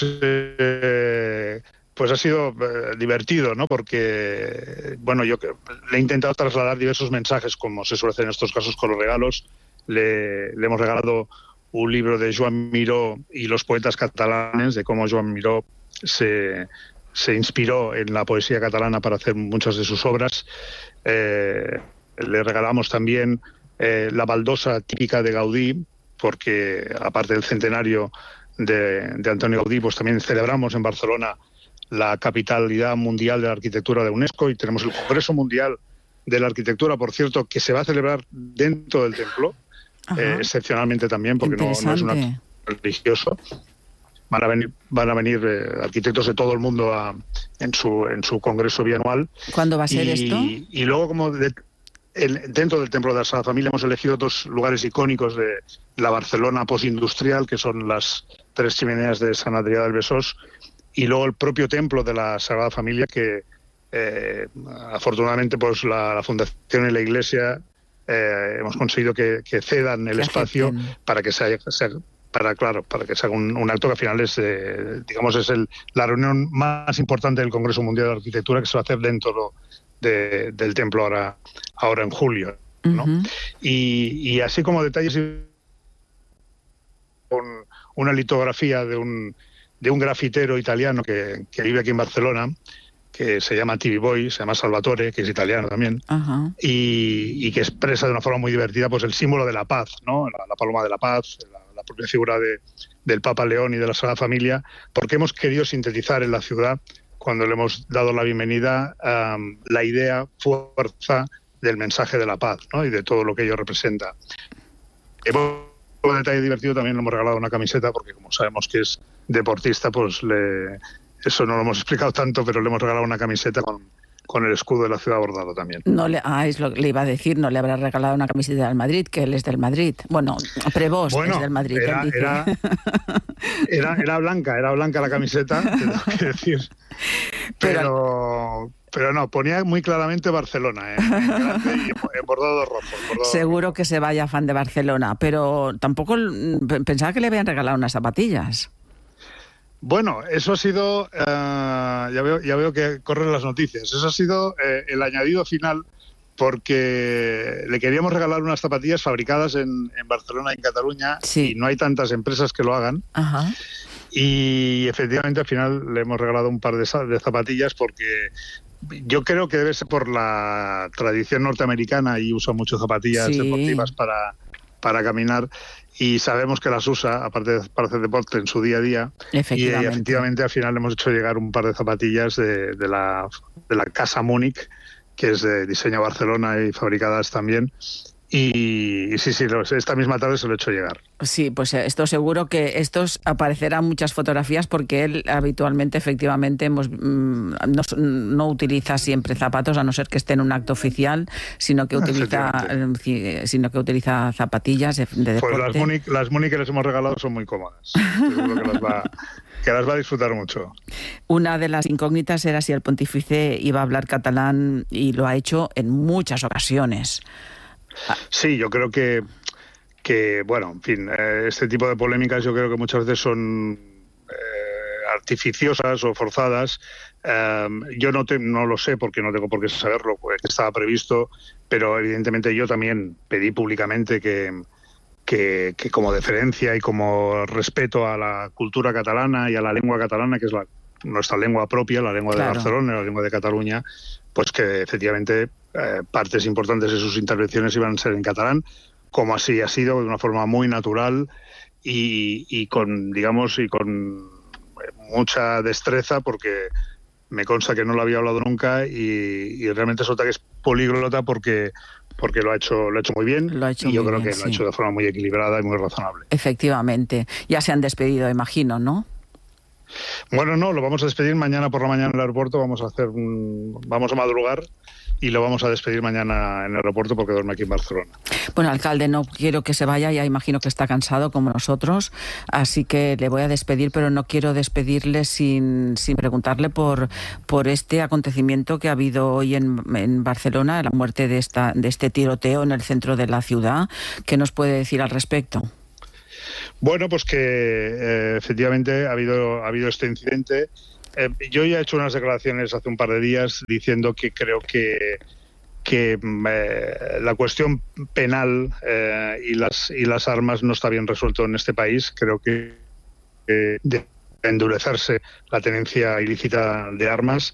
eh, pues ha sido eh, divertido, ¿no? Porque, bueno, yo le he intentado trasladar diversos mensajes, como se suele hacer en estos casos con los regalos. Le, le hemos regalado un libro de Joan Miró y los poetas catalanes, de cómo Joan Miró se, se inspiró en la poesía catalana para hacer muchas de sus obras. Eh, le regalamos también eh, la baldosa típica de Gaudí, porque aparte del centenario de, de Antonio Gaudí, pues también celebramos en Barcelona la capitalidad mundial de la arquitectura de UNESCO y tenemos el Congreso Mundial de la Arquitectura, por cierto, que se va a celebrar dentro del templo. Eh, excepcionalmente también, porque no, no es un acto religioso. Van a venir, van a venir eh, arquitectos de todo el mundo a, en su en su congreso bianual. ¿Cuándo va a ser y, esto? Y luego, como de, el, dentro del Templo de la Sagrada Familia, hemos elegido dos lugares icónicos de la Barcelona postindustrial, que son las tres chimeneas de Sant Adrià del Besós, y luego el propio Templo de la Sagrada Familia, que eh, afortunadamente pues la, la Fundación y la Iglesia Eh, hemos conseguido que, que cedan el que espacio acepten. para que se haya, se, para claro para que se haga un, un acto que al final es eh, digamos es el, la reunión más importante del Congreso Mundial de Arquitectura, que se va a hacer dentro de, del templo ahora ahora en julio, ¿no? Uh-huh. y, y así como detalles, un, una litografía de un de un grafitero italiano que, que vive aquí en Barcelona, que se llama T V Boy, se llama Salvatore, que es italiano también, uh-huh. y, y que expresa de una forma muy divertida pues el símbolo de la paz, ¿no? La, la paloma de la paz, la, la propia figura de, del Papa León y de la Sagrada Familia, porque hemos querido sintetizar en la ciudad, cuando le hemos dado la bienvenida, um, la idea, fuerza del mensaje de la paz, ¿no? Y de todo lo que ello representa. Hemos, un detalle divertido, también le hemos regalado una camiseta, porque como sabemos que es deportista, pues le... Eso no lo hemos explicado tanto, pero le hemos regalado una camiseta con, con el escudo de la ciudad bordado también. No le, ah, es lo que le iba a decir, no le habrá regalado una camiseta del Madrid, que él es del Madrid. Bueno, Prevost bueno, es del Madrid. Era, era, era, era blanca, era blanca la camiseta, tengo que decir. Pero, pero, pero no, ponía muy claramente Barcelona, ¿eh? En, en bordado rojo. En bordado Seguro rojo. Que se vaya fan de Barcelona, pero tampoco pensaba que le habían regalado unas zapatillas. Bueno, eso ha sido, uh, ya veo ya veo que corren las noticias, eso ha sido eh, el añadido final, porque le queríamos regalar unas zapatillas fabricadas en, en Barcelona y en Cataluña, sí. Y no hay tantas empresas que lo hagan. Ajá. Y efectivamente al final le hemos regalado un par de, de zapatillas, porque yo creo que debe ser por la tradición norteamericana y usa mucho zapatillas sí. deportivas para, para caminar. Y sabemos que las usa, aparte de para hacer deporte en su día a día. Efectivamente. Y efectivamente al final le hemos hecho llegar un par de zapatillas de, de, la, de la Casa Múnich, que es de diseño Barcelona y fabricadas también. Y, y sí, sí, esta misma tarde se lo he hecho llegar. Sí, pues esto seguro que estos aparecerán muchas fotografías, porque él habitualmente, efectivamente, hemos, mmm, no, no utiliza siempre zapatos, a no ser que esté en un acto oficial, sino que utiliza sino que utiliza zapatillas de, de deporte. Pues las Múnich, las Múnich que les hemos regalado son muy cómodas. Seguro que las va, que las va a disfrutar mucho. Una de las incógnitas era si el pontífice iba a hablar catalán, y lo ha hecho en muchas ocasiones. Sí, yo creo que, que bueno, en fin, eh, este tipo de polémicas yo creo que muchas veces son eh, artificiosas o forzadas. Eh, yo no, te, no lo sé, porque no tengo por qué saberlo, pues estaba previsto, pero evidentemente yo también pedí públicamente que, que, que como deferencia y como respeto a la cultura catalana y a la lengua catalana, que es la, nuestra lengua propia, la lengua claro. de Barcelona, la lengua de Cataluña, pues que efectivamente eh, partes importantes de sus intervenciones iban a ser en catalán, como así ha sido, de una forma muy natural y, y con, digamos, y con mucha destreza, porque me consta que no lo había hablado nunca, y, y realmente resulta que es políglota, porque porque lo ha hecho lo ha hecho muy bien, lo ha hecho y yo muy creo bien, que lo sí. ha hecho de forma muy equilibrada y muy razonable. Efectivamente. Ya se han despedido, imagino, ¿no? Bueno, no, lo vamos a despedir mañana por la mañana en el aeropuerto, vamos a hacer un, vamos a madrugar y lo vamos a despedir mañana en el aeropuerto porque duerme aquí en Barcelona. Bueno, alcalde, no quiero que se vaya, ya imagino que está cansado como nosotros, así que le voy a despedir, pero no quiero despedirle sin, sin preguntarle por, por este acontecimiento que ha habido hoy en, en Barcelona, la muerte de, esta, de este tiroteo en el centro de la ciudad. ¿Qué nos puede decir al respecto? Bueno, pues que eh, efectivamente ha habido, ha habido este incidente. Eh, yo ya he hecho unas declaraciones hace un par de días diciendo que creo que, que eh, la cuestión penal eh, y, las, y las armas no está bien resuelto en este país. Creo que eh, debe endurecerse la tenencia ilícita de armas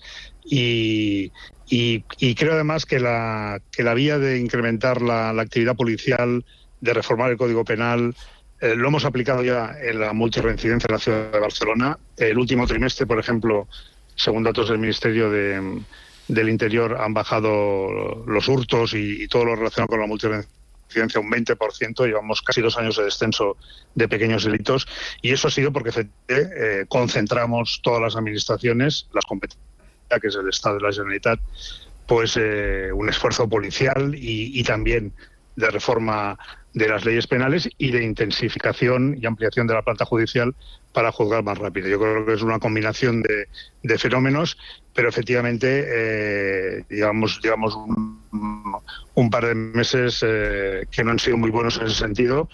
y, y, y creo además que la, que la vía de incrementar la, la actividad policial, de reformar el Código Penal, Eh, lo hemos aplicado ya en la multirreincidencia en la ciudad de Barcelona. El último trimestre, por ejemplo, según datos del Ministerio de, del Interior, han bajado los hurtos y, y todo lo relacionado con la multirreincidencia un veinte por ciento. Llevamos casi dos años de descenso de pequeños delitos. Y eso ha sido porque eh, concentramos todas las administraciones, las competencias, que es el Estado de la Generalitat, pues eh, un esfuerzo policial y, y también de reforma de las leyes penales y de intensificación y ampliación de la planta judicial para juzgar más rápido. Yo creo que es una combinación de, de fenómenos, pero efectivamente eh, llevamos, llevamos un, un par de meses eh, que no han sido muy buenos en ese sentido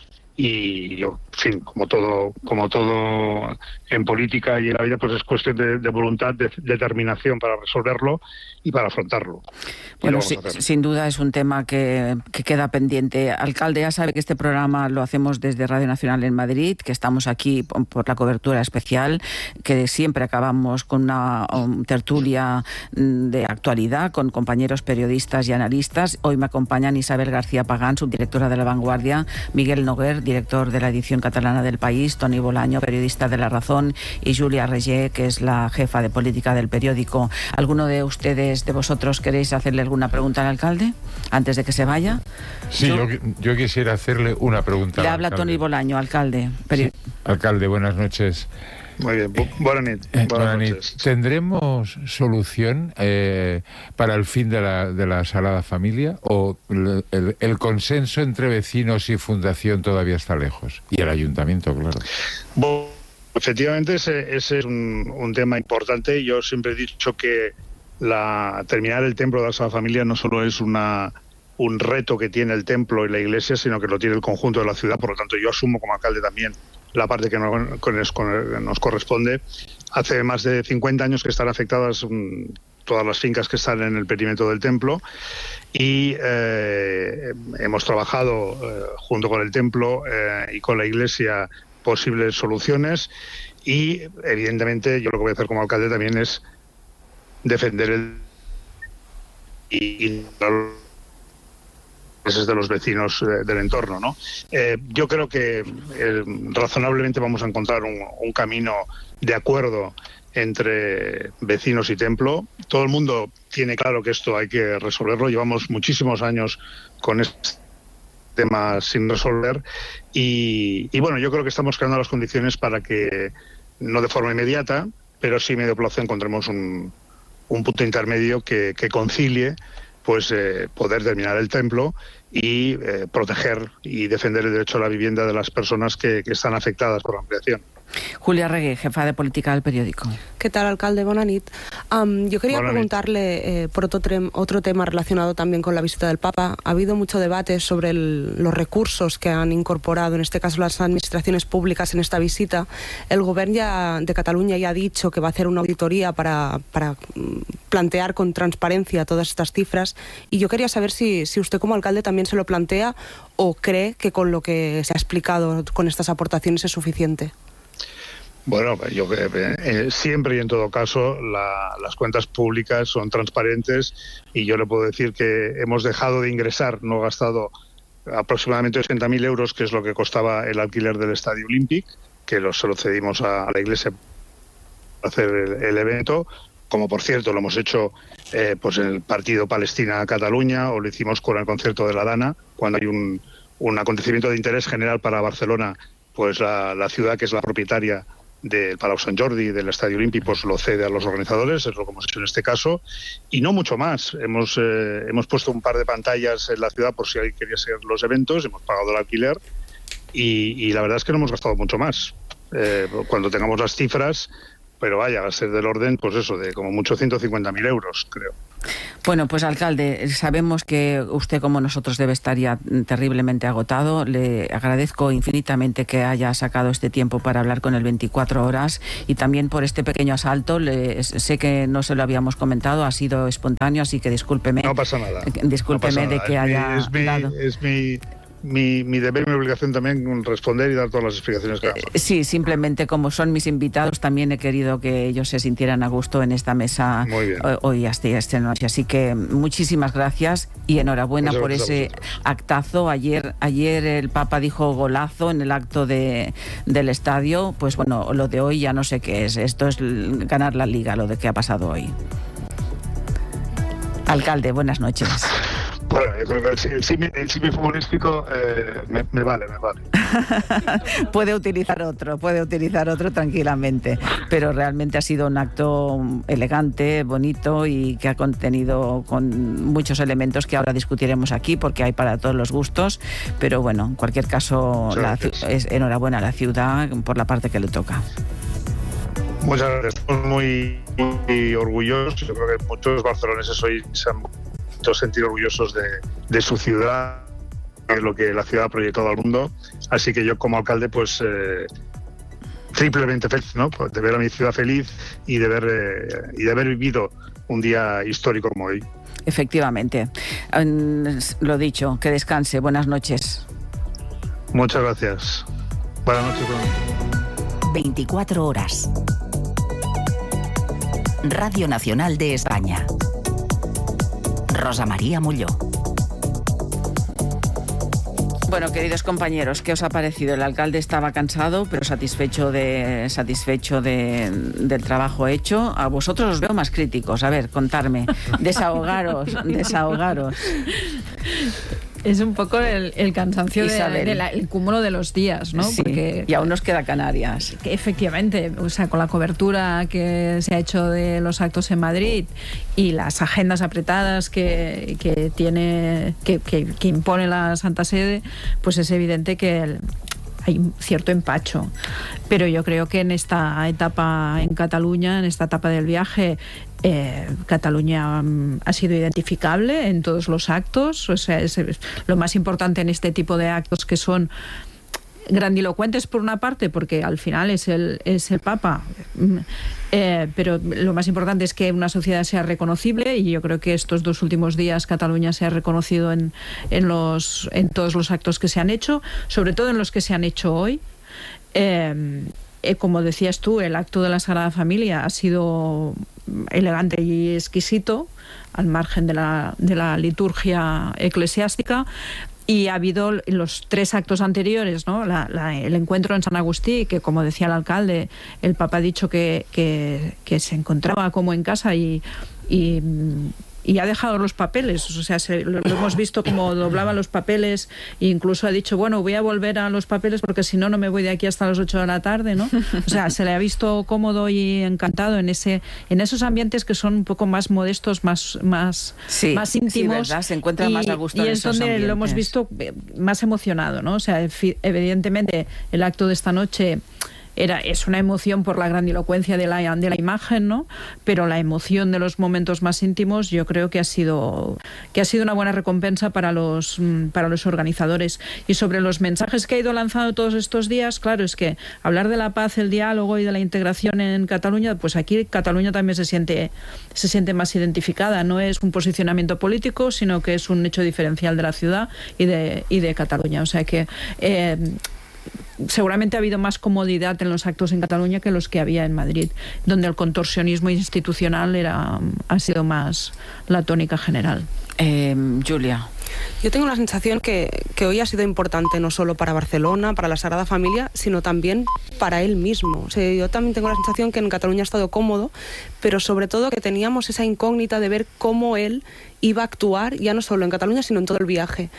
y, yo, en fin, como todo, como todo en política y en la vida, pues es cuestión de, de voluntad, de determinación para resolverlo y para afrontarlo. Bueno, sí, sin duda es un tema que, que queda pendiente. Alcalde, ya sabe que este programa lo hacemos desde Radio Nacional en Madrid, que estamos aquí por la cobertura especial, que siempre acabamos con una um, tertulia de actualidad con compañeros periodistas y analistas. Hoy me acompañan Isabel García Pagán, subdirectora de La Vanguardia, Miguel Noguer, director de la edición catalana del País, Toni Bolaño, periodista de La Razón, y Julia Reguer, que es la jefa de política del periódico. ¿Alguno de ustedes, de vosotros, queréis hacerle alguna pregunta al alcalde antes de que se vaya? Sí, yo, yo quisiera hacerle una pregunta. Le habla Toni Bolaño, alcalde. Sí. Alcalde, buenas noches. Muy bien, Bu buenas noches. Eh, buenas noches. ¿Tendremos solución eh, para el fin de la, de la Sagrada Familia o el, el, el consenso entre vecinos y fundación todavía está lejos? Y el ayuntamiento, claro. Bueno, efectivamente ese, ese es un, un tema importante. Yo siempre he dicho que la, terminar el templo de la Sagrada Familia no solo es una, un reto que tiene el templo y la iglesia, sino que lo tiene el conjunto de la ciudad. Por lo tanto, yo asumo como alcalde también la parte que nos, nos corresponde. Hace más de cincuenta años que están afectadas um, todas las fincas que están en el perímetro del templo y eh, hemos trabajado eh, junto con el templo eh, y con la iglesia posibles soluciones y evidentemente yo lo que voy a hacer como alcalde también es defender el y, y de los vecinos eh, del entorno, ¿no? Eh, yo creo que eh, razonablemente vamos a encontrar un, un camino de acuerdo entre vecinos y templo. Todo el mundo tiene claro que esto hay que resolverlo. Llevamos muchísimos años con este tema sin resolver y, y bueno, yo creo que estamos creando las condiciones para que, no de forma inmediata, pero sí a medio plazo encontremos un, un punto intermedio que, que concilie pues eh, poder terminar el templo y eh, proteger y defender el derecho a la vivienda de las personas que, que están afectadas por la ampliación. Julia Reguer, jefa de política del periódico. ¿Qué tal, alcalde? Bona nit. Um, yo quería Bona preguntarle eh, por otro, otro tema relacionado también con la visita del Papa. Ha habido mucho debate sobre el, los recursos que han incorporado, en este caso las administraciones públicas, en esta visita. El Gobierno ya, de Cataluña ya ha dicho que va a hacer una auditoría para, para plantear con transparencia todas estas cifras. Y yo quería saber si, si usted como alcalde también se lo plantea o cree que con lo que se ha explicado con estas aportaciones es suficiente. Bueno, yo eh, siempre y en todo caso la, las cuentas públicas son transparentes y yo le puedo decir que hemos dejado de ingresar, no gastado aproximadamente ochenta mil euros, que es lo que costaba el alquiler del Estadio Olímpic, que lo, se lo cedimos a, a la Iglesia para hacer el, el evento. como por cierto lo hemos hecho eh, pues en el partido Palestina-Cataluña, o lo hicimos con el concierto de la Dana, cuando hay un, un acontecimiento de interés general para Barcelona, pues la, la ciudad que es la propietaria del Palau Sant Jordi y del Estadio Olímpic, pues lo cede a los organizadores, es lo que hemos hecho en este caso, y no mucho más. Hemos, eh, hemos puesto un par de pantallas en la ciudad por si alguien quería seguir los eventos, hemos pagado el alquiler, y, y la verdad es que no hemos gastado mucho más. Eh, cuando tengamos las cifras, pero vaya, va a ser del orden, pues eso, de como mucho ciento cincuenta mil euros, creo. Bueno, pues alcalde, sabemos que usted como nosotros debe estar ya terriblemente agotado. Le agradezco infinitamente que haya sacado este tiempo para hablar con el veinticuatro horas y también por este pequeño asalto. Le, sé que no se lo habíamos comentado, ha sido espontáneo, así que discúlpeme. No pasa nada. Discúlpeme no pasa de nada. que es haya mi, es mi, dado. Es mi... Mi, mi deber y mi obligación también responder y dar todas las explicaciones que hagan. Sí, simplemente como son mis invitados, también he querido que ellos se sintieran a gusto en esta mesa hoy hasta esta noche. Así que muchísimas gracias y enhorabuena Muchas por ese actazo. Ayer, ayer el Papa dijo golazo en el acto de, del estadio. Pues bueno, lo de hoy ya no sé qué es. Esto es ganar la liga, lo de que ha pasado hoy. Alcalde, buenas noches. Bueno, yo creo que el símil, el símil futbolístico eh, me, me vale, me vale. Puede utilizar otro, puede utilizar otro tranquilamente, pero realmente ha sido un acto elegante, bonito y que ha contenido con muchos elementos que ahora discutiremos aquí porque hay para todos los gustos, pero bueno, en cualquier caso, la, es, enhorabuena a la ciudad por la parte que le toca. Muchas gracias, estamos muy, muy orgullosos. Yo creo que muchos barceloneses hoy se han sentir orgullosos de, de su ciudad, de lo que la ciudad ha proyectado al mundo. Así que yo como alcalde, pues eh, triplemente feliz, ¿no? Pues de ver a mi ciudad feliz y de ver eh, y de haber vivido un día histórico como hoy. Efectivamente. Lo dicho, que descanse. Buenas noches. Muchas gracias. Buenas noches. veinticuatro horas. Radio Nacional de España. Rosa María Molló. Bueno, queridos compañeros, ¿qué os ha parecido? El alcalde estaba cansado, pero satisfecho de satisfecho de, del trabajo hecho. A vosotros os veo más críticos. A ver, contarme. Desahogaros, desahogaros. Es un poco el, el cansancio del de, de cúmulo de los días, ¿no? Sí, porque y aún nos queda Canarias. Que efectivamente, o sea, con la cobertura que se ha hecho de los actos en Madrid y las agendas apretadas que, que tiene, que, que, que impone la Santa Sede, pues es evidente que el, hay un cierto empacho. Pero yo creo que en esta etapa en Cataluña, en esta etapa del viaje, Eh, Cataluña um, ha sido identificable en todos los actos. O sea, es, es lo más importante en este tipo de actos, que son grandilocuentes por una parte, porque al final es el, es el Papa, eh, pero lo más importante es que una sociedad sea reconocible, y yo creo que estos dos últimos días Cataluña se ha reconocido en, en, los, en todos los actos que se han hecho, sobre todo en los que se han hecho hoy. Eh, eh, como decías tú, el acto de la Sagrada Familia ha sido elegante y exquisito, al margen de la, de la liturgia eclesiástica, y ha habido los tres actos anteriores, ¿no? La, la, el encuentro en San Agustí, que como decía el alcalde, el Papa ha dicho que, que, que se encontraba como en casa y, y y ha dejado los papeles, o sea, se, lo, lo hemos visto como doblaba los papeles, e incluso ha dicho, bueno, voy a volver a los papeles porque si no, no me voy de aquí hasta las ocho de la tarde, ¿no? O sea, se le ha visto cómodo y encantado en ese en esos ambientes que son un poco más modestos, más más, sí, más íntimos. Sí, ¿verdad? Se encuentra y, más a gusto y en es esos donde ambientes. Lo hemos visto más emocionado, ¿no? O sea, evidentemente el acto de esta noche Era, es una emoción por la grandilocuencia de la, de la imagen, ¿no? Pero la emoción de los momentos más íntimos yo creo que ha sido, que ha sido una buena recompensa para los, para los organizadores. Y sobre los mensajes que ha ido lanzando todos estos días, claro, es que hablar de la paz, el diálogo y de la integración en Cataluña, pues aquí Cataluña también se siente, se siente más identificada. No es un posicionamiento político, sino que es un hecho diferencial de la ciudad y de, y de Cataluña. O sea que Eh, seguramente ha habido más comodidad en los actos en Cataluña que los que había en Madrid, donde el contorsionismo institucional era, ha sido más la tónica general. Eh, Julia. Yo tengo la sensación que, que hoy ha sido importante no solo para Barcelona, para la Sagrada Familia, sino también para él mismo. O sea, yo también tengo la sensación que en Cataluña ha estado cómodo, pero sobre todo que teníamos esa incógnita de ver cómo él iba a actuar, ya no solo en Cataluña, sino en todo el viaje.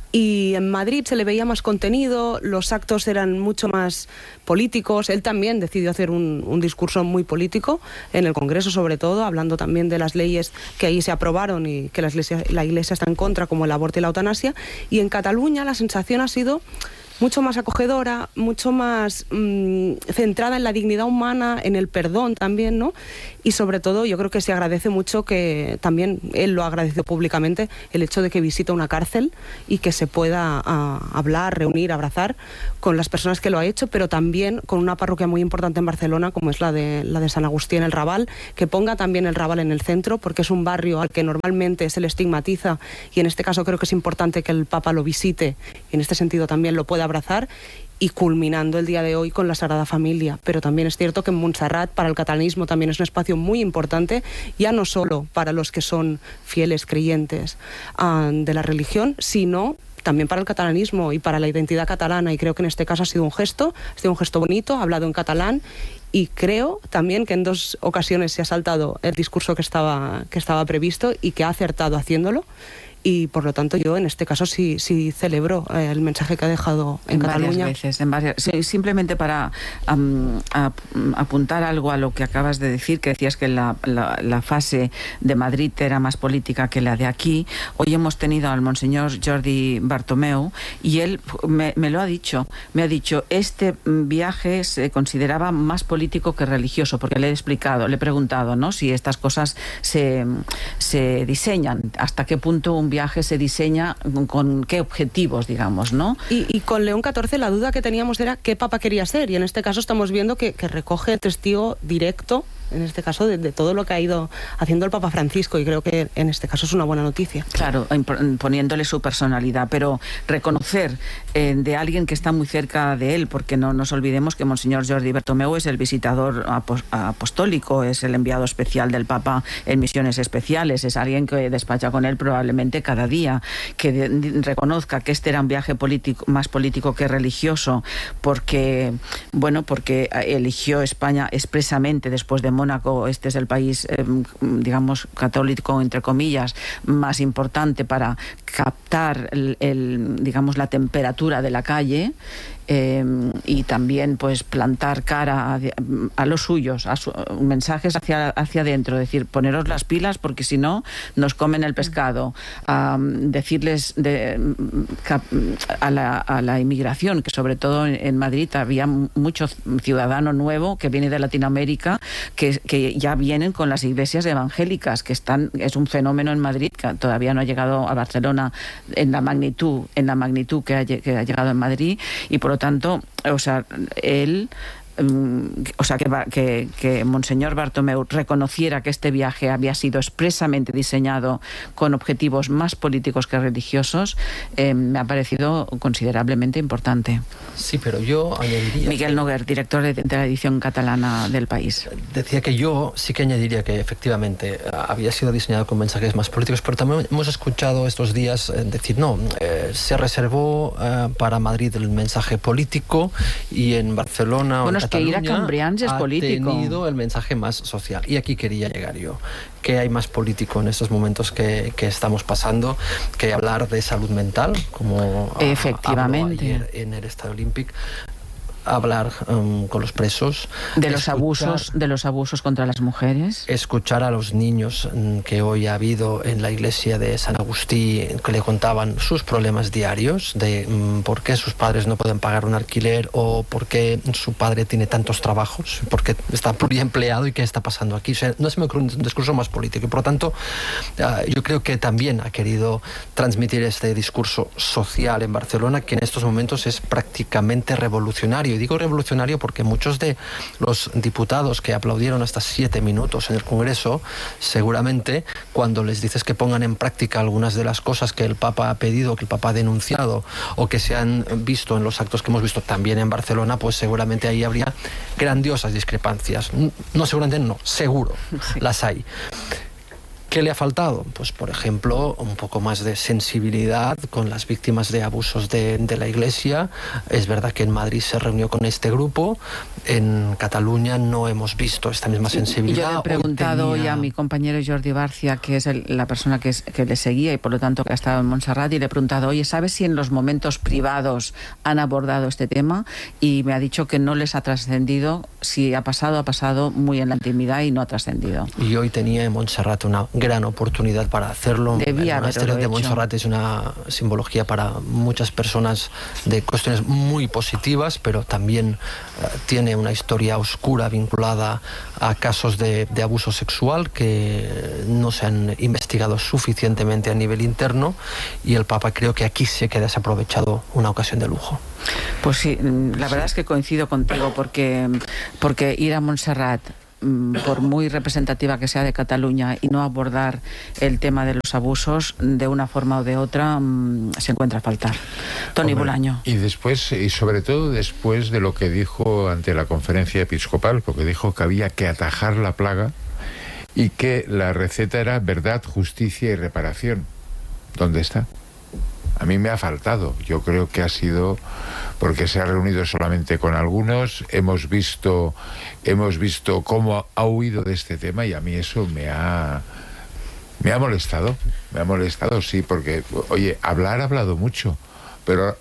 Y en Madrid se le veía más contenido, los actos eran mucho más políticos. Él también decidió hacer un, un discurso muy político, en el Congreso sobre todo, hablando también de las leyes que ahí se aprobaron y que la Iglesia, la Iglesia está en contra, como el aborto y la eutanasia. Y en Cataluña la sensación ha sido mucho más acogedora, mucho más mmm, centrada en la dignidad humana, en el perdón también, ¿no? Y sobre todo yo creo que se agradece mucho, que también él lo ha agradecido públicamente, el hecho de que visita una cárcel y que se pueda a, hablar, reunir, abrazar con las personas que lo ha hecho, pero también con una parroquia muy importante en Barcelona, como es la de, la de San Agustí en el Raval, que ponga también el Raval en el centro, porque es un barrio al que normalmente se le estigmatiza, y en este caso creo que es importante que el Papa lo visite, y en este sentido también lo pueda abrazar, y culminando el día de hoy con la Sagrada Familia. Pero también es cierto que en Montserrat para el catalanismo también es un espacio muy importante, ya no solo para los que son fieles creyentes uh, de la religión, sino también para el catalanismo y para la identidad catalana, y creo que en este caso ha sido un gesto, ha sido un gesto bonito, ha hablado en catalán, y creo también que en dos ocasiones se ha saltado el discurso que estaba, que estaba previsto y que ha acertado haciéndolo. Y por lo tanto yo en este caso sí, sí celebro eh, el mensaje que ha dejado en, en Cataluña. Varias veces, en varias, sí, simplemente para um, ap, apuntar algo a lo que acabas de decir, que decías que la, la, la fase de Madrid era más política que la de aquí. Hoy hemos tenido al monseñor Jordi Bartomeu y él me, me lo ha dicho, me ha dicho, este viaje se consideraba más político que religioso, porque le he explicado, le he preguntado, ¿no?, si estas cosas se, se diseñan, hasta qué punto un viaje se diseña, con qué objetivos, digamos, ¿no? Y, y con León catorce la duda que teníamos era qué papa quería ser, y en este caso estamos viendo que, que recoge testigo directo, en este caso, de, de todo lo que ha ido haciendo el Papa Francisco, y creo que en este caso es una buena noticia. Claro, poniéndole su personalidad, pero reconocer eh, de alguien que está muy cerca de él, porque no nos olvidemos que Monseñor Jordi Bartomeu es el visitador apostólico, es el enviado especial del Papa en misiones especiales, es alguien que despacha con él probablemente cada día, que de, reconozca que este era un viaje político, más político que religioso, porque, bueno, porque eligió España expresamente después de Mónaco. Este es el país, eh, digamos, católico, entre comillas, más importante para captar el, el, digamos, la temperatura de la calle. Eh, y también pues plantar cara a, a los suyos, a su, mensajes hacia, hacia adentro, decir, poneros las pilas porque si no nos comen el pescado, a, decirles de, a, la, a la inmigración, que sobre todo en, en Madrid había mucho ciudadano nuevo que viene de Latinoamérica, que, que ya vienen con las iglesias evangélicas, que están, es un fenómeno en Madrid que todavía no ha llegado a Barcelona en la magnitud, en la magnitud que ha, que ha llegado en Madrid, y por Por lo tanto, o sea, él, o sea, que, que, que Monseñor Bartomeu reconociera que este viaje había sido expresamente diseñado con objetivos más políticos que religiosos, eh, me ha parecido considerablemente importante. Sí, pero yo añadiría... Miguel Noguer, director de, de la edición catalana del País. Decía que yo sí que añadiría que efectivamente había sido diseñado con mensajes más políticos, pero también hemos escuchado estos días decir, no, eh, se reservó eh, para Madrid el mensaje político y en Barcelona... Bueno, es que ir a Cambrians es político. Ha tenido el mensaje más social. Y aquí quería llegar yo. ¿Qué hay más político en estos momentos que, que estamos pasando que hablar de salud mental, como efectivamente ayer en el Estadio Olímpic? Hablar um, con los presos de los escuchar, abusos de los abusos contra las mujeres, escuchar a los niños um, que hoy ha habido en la iglesia de San Agustí, que le contaban sus problemas diarios de um, por qué sus padres no pueden pagar un alquiler, o por qué su padre tiene tantos trabajos, por qué está pluriempleado y qué está pasando aquí. O sea, no se me ocurre un discurso más político, y por lo tanto uh, yo creo que también ha querido transmitir este discurso social en Barcelona, que en estos momentos es prácticamente revolucionario. Y digo revolucionario porque muchos de los diputados que aplaudieron hasta siete minutos en el Congreso, seguramente cuando les dices que pongan en práctica algunas de las cosas que el Papa ha pedido, que el Papa ha denunciado, o que se han visto en los actos que hemos visto también en Barcelona, pues seguramente ahí habría grandiosas discrepancias. No, seguramente no, seguro, sí. Las hay. ¿Qué le ha faltado? Pues, por ejemplo, un poco más de sensibilidad con las víctimas de abusos de, de la Iglesia. Es verdad que en Madrid se reunió con este grupo, en Cataluña no hemos visto esta misma sensibilidad. Yo le he preguntado hoy, tenía... a mi compañero Jordi Barcia, que es el, la persona que, es, que le seguía y por lo tanto que ha estado en Montserrat, y le he preguntado, oye, ¿sabes si en los momentos privados han abordado este tema? Y me ha dicho que no les ha trascendido. Si ha pasado, ha pasado muy en la intimidad y no ha trascendido. Y hoy tenía en Montserrat una gran oportunidad para hacerlo. Debía el monasterio de Montserrat es una simbología para muchas personas de cuestiones muy positivas, pero también uh, tiene una historia oscura vinculada a casos de, de abuso sexual que no se han investigado suficientemente a nivel interno, y el Papa creo que aquí sí que ha desaprovechado una ocasión de lujo. Pues sí, la verdad es que coincido contigo, porque, porque ir a Montserrat, por muy representativa que sea de Cataluña, y no abordar el tema de los abusos de una forma o de otra, se encuentra a faltar. Tony Hombre, Bolaño. Y después, y sobre todo después de lo que dijo ante la conferencia episcopal, porque dijo que había que atajar la plaga y que la receta era verdad, justicia y reparación. ¿Dónde está? A mí me ha faltado. Yo creo que ha sido porque se ha reunido solamente con algunos. Hemos visto, hemos visto cómo ha huido de este tema, y a mí eso me ha, me ha molestado. Me ha molestado, sí, porque, oye, hablar ha hablado mucho, pero...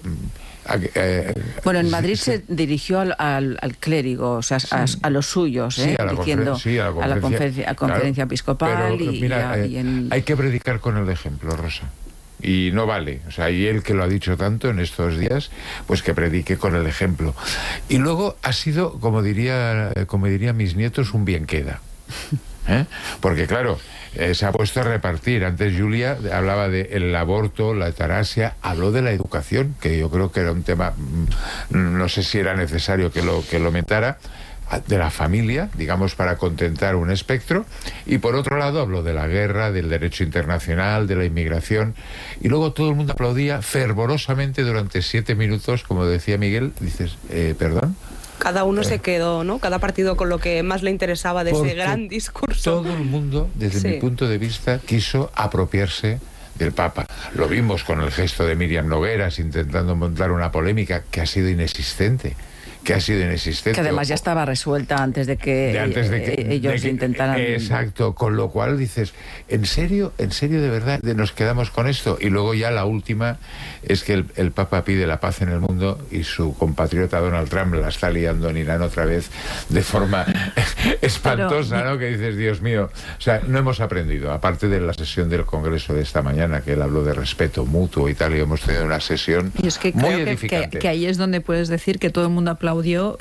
Eh, bueno, en Madrid sí, se dirigió al, al, al clérigo, o sea, sí, a, a los suyos, ¿eh? Sí, a la diciendo sí, a la conferencia, a la conferencia, a conferencia claro, episcopal. Pero, y, mira, y, a, eh, y en... hay que predicar con el ejemplo, Rosa. Y no vale, o sea, y él que lo ha dicho tanto en estos días, pues que predique con el ejemplo. Y luego ha sido, como diría, como dirían mis nietos, un bien queda. ¿Eh? Porque claro, eh, se ha puesto a repartir. Antes Julia hablaba del aborto, la eutanasia, habló de la educación, que yo creo que era un tema, no sé si era necesario que lo, que lo aumentara, de la familia, digamos, para contentar un espectro. Y por otro lado habló de la guerra, del derecho internacional, de la inmigración, y luego todo el mundo aplaudía fervorosamente durante siete minutos, como decía Miguel. Dices, eh, ¿perdón? Cada uno eh. se quedó, ¿no? Cada partido con lo que más le interesaba de Porque ese gran discurso. Todo el mundo, desde sí. mi punto de vista, quiso apropiarse del Papa. Lo vimos con el gesto de Miriam Nogueras intentando montar una polémica que ha sido inexistente. que ha sido inexistente. Que además ya estaba resuelta antes de que, de antes de que ellos de que, intentaran... Exacto, con lo cual dices, ¿en serio? ¿En serio de verdad nos quedamos con esto? Y luego ya la última es que el, el Papa pide la paz en el mundo y su compatriota Donald Trump la está liando en Irán otra vez de forma espantosa, Pero... ¿no? Que dices, Dios mío, o sea, no hemos aprendido, aparte de la sesión del Congreso de esta mañana, que él habló de respeto mutuo y tal, y hemos tenido una sesión y es que muy creo edificante. Que, que, que ahí es donde puedes decir que todo el mundo aplaudió.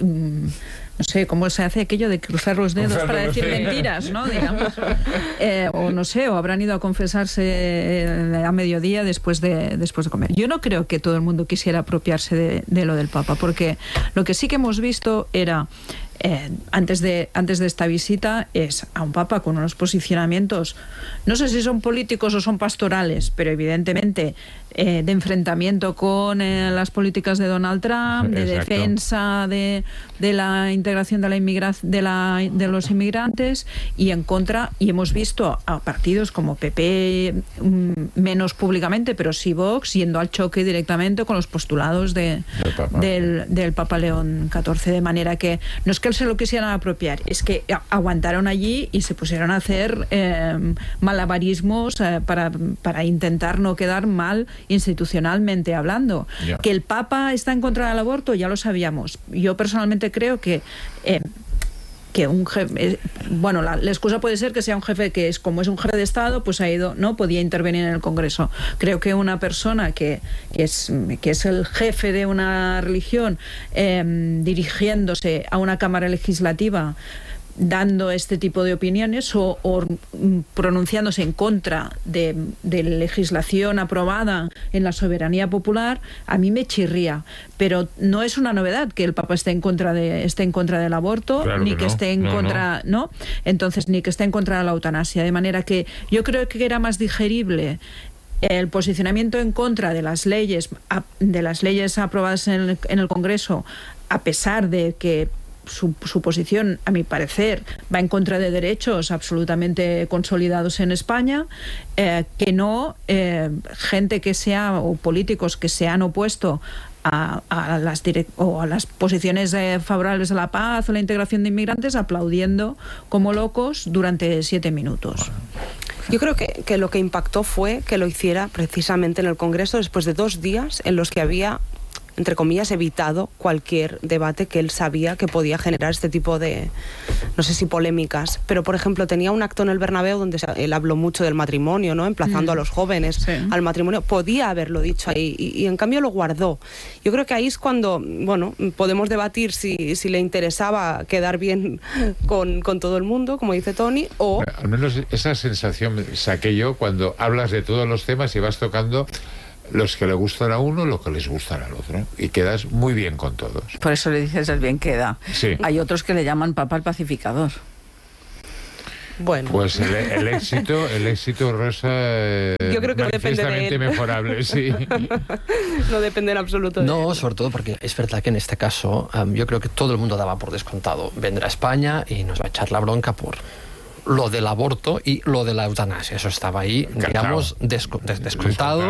No sé, ¿cómo se hace aquello de cruzar los dedos cruzar para decir mentiras, ¿no? Digamos. Eh, o no sé, o habrán ido a confesarse eh, a mediodía después de, después de comer. Yo no creo que todo el mundo quisiera apropiarse de, de lo del Papa, porque lo que sí que hemos visto era... Eh, antes de antes de esta visita es a un papa con unos posicionamientos, no sé si son políticos o son pastorales, pero evidentemente eh, de enfrentamiento con eh, las políticas de Donald Trump, de Exacto. defensa de, de la integración de la inmigra de la de los inmigrantes, y en contra, y hemos visto a partidos como P P mm, menos públicamente, pero sí Vox yendo al choque directamente con los postulados de, del, Papa. Del, del Papa León catorce, de manera que no es que se lo quisieran apropiar, es que aguantaron allí y se pusieron a hacer eh, malabarismos eh, para, para intentar no quedar mal institucionalmente hablando. Yeah. Que el Papa está en contra del aborto, ya lo sabíamos. Yo personalmente creo que eh, que un jefe, bueno, la, la excusa puede ser que sea un jefe que es, como es un jefe de Estado, pues ha ido, no podía intervenir en el Congreso. Creo que una persona que, que es que es el jefe de una religión eh, dirigiéndose a una cámara legislativa, dando este tipo de opiniones o, o pronunciándose en contra de, de legislación aprobada en la soberanía popular, a mí me chirría. Pero no es una novedad que el Papa esté en contra de esté en contra del aborto, claro ni que, que no. esté en no, contra, no. no, entonces ni que esté en contra de la eutanasia. De manera que yo creo que era más digerible el posicionamiento en contra de las leyes de las leyes aprobadas en el, en el Congreso, a pesar de que su, su posición, a mi parecer, va en contra de derechos absolutamente consolidados en España, eh, que no eh, gente que sea, o políticos que se han opuesto A, a, las direct, o a las posiciones eh, favorables a la paz o la integración de inmigrantes, aplaudiendo como locos durante siete minutos. Yo creo que, que lo que impactó fue que lo hiciera precisamente en el Congreso después de dos días en los que había, entre comillas, evitado cualquier debate que él sabía que podía generar este tipo de, no sé si polémicas, pero por ejemplo tenía un acto en el Bernabéu donde él habló mucho del matrimonio, ¿no? Emplazando mm. a los jóvenes sí. al matrimonio. Podía haberlo dicho ahí y, y en cambio lo guardó. Yo creo que ahí es cuando, bueno, podemos debatir si, si le interesaba quedar bien con, con todo el mundo, como dice Tony, o... Al menos esa sensación saqué yo cuando hablas de todos los temas y vas tocando los que le gustan a uno, los que les gustan al otro, y quedas muy bien con todos. Por eso le dices el bien queda. Sí. Hay otros que le llaman Papa el pacificador. Bueno. Pues el, el éxito, el éxito, Rosa, eh, yo creo que depende de él. mejorable, sí. No depende en absoluto de No, él. sobre todo porque es verdad que en este caso um, yo creo que todo el mundo daba por descontado. Vendrá a España y nos va a echar la bronca por lo del aborto y lo de la eutanasia. Eso estaba ahí, digamos, desco- des- descontado.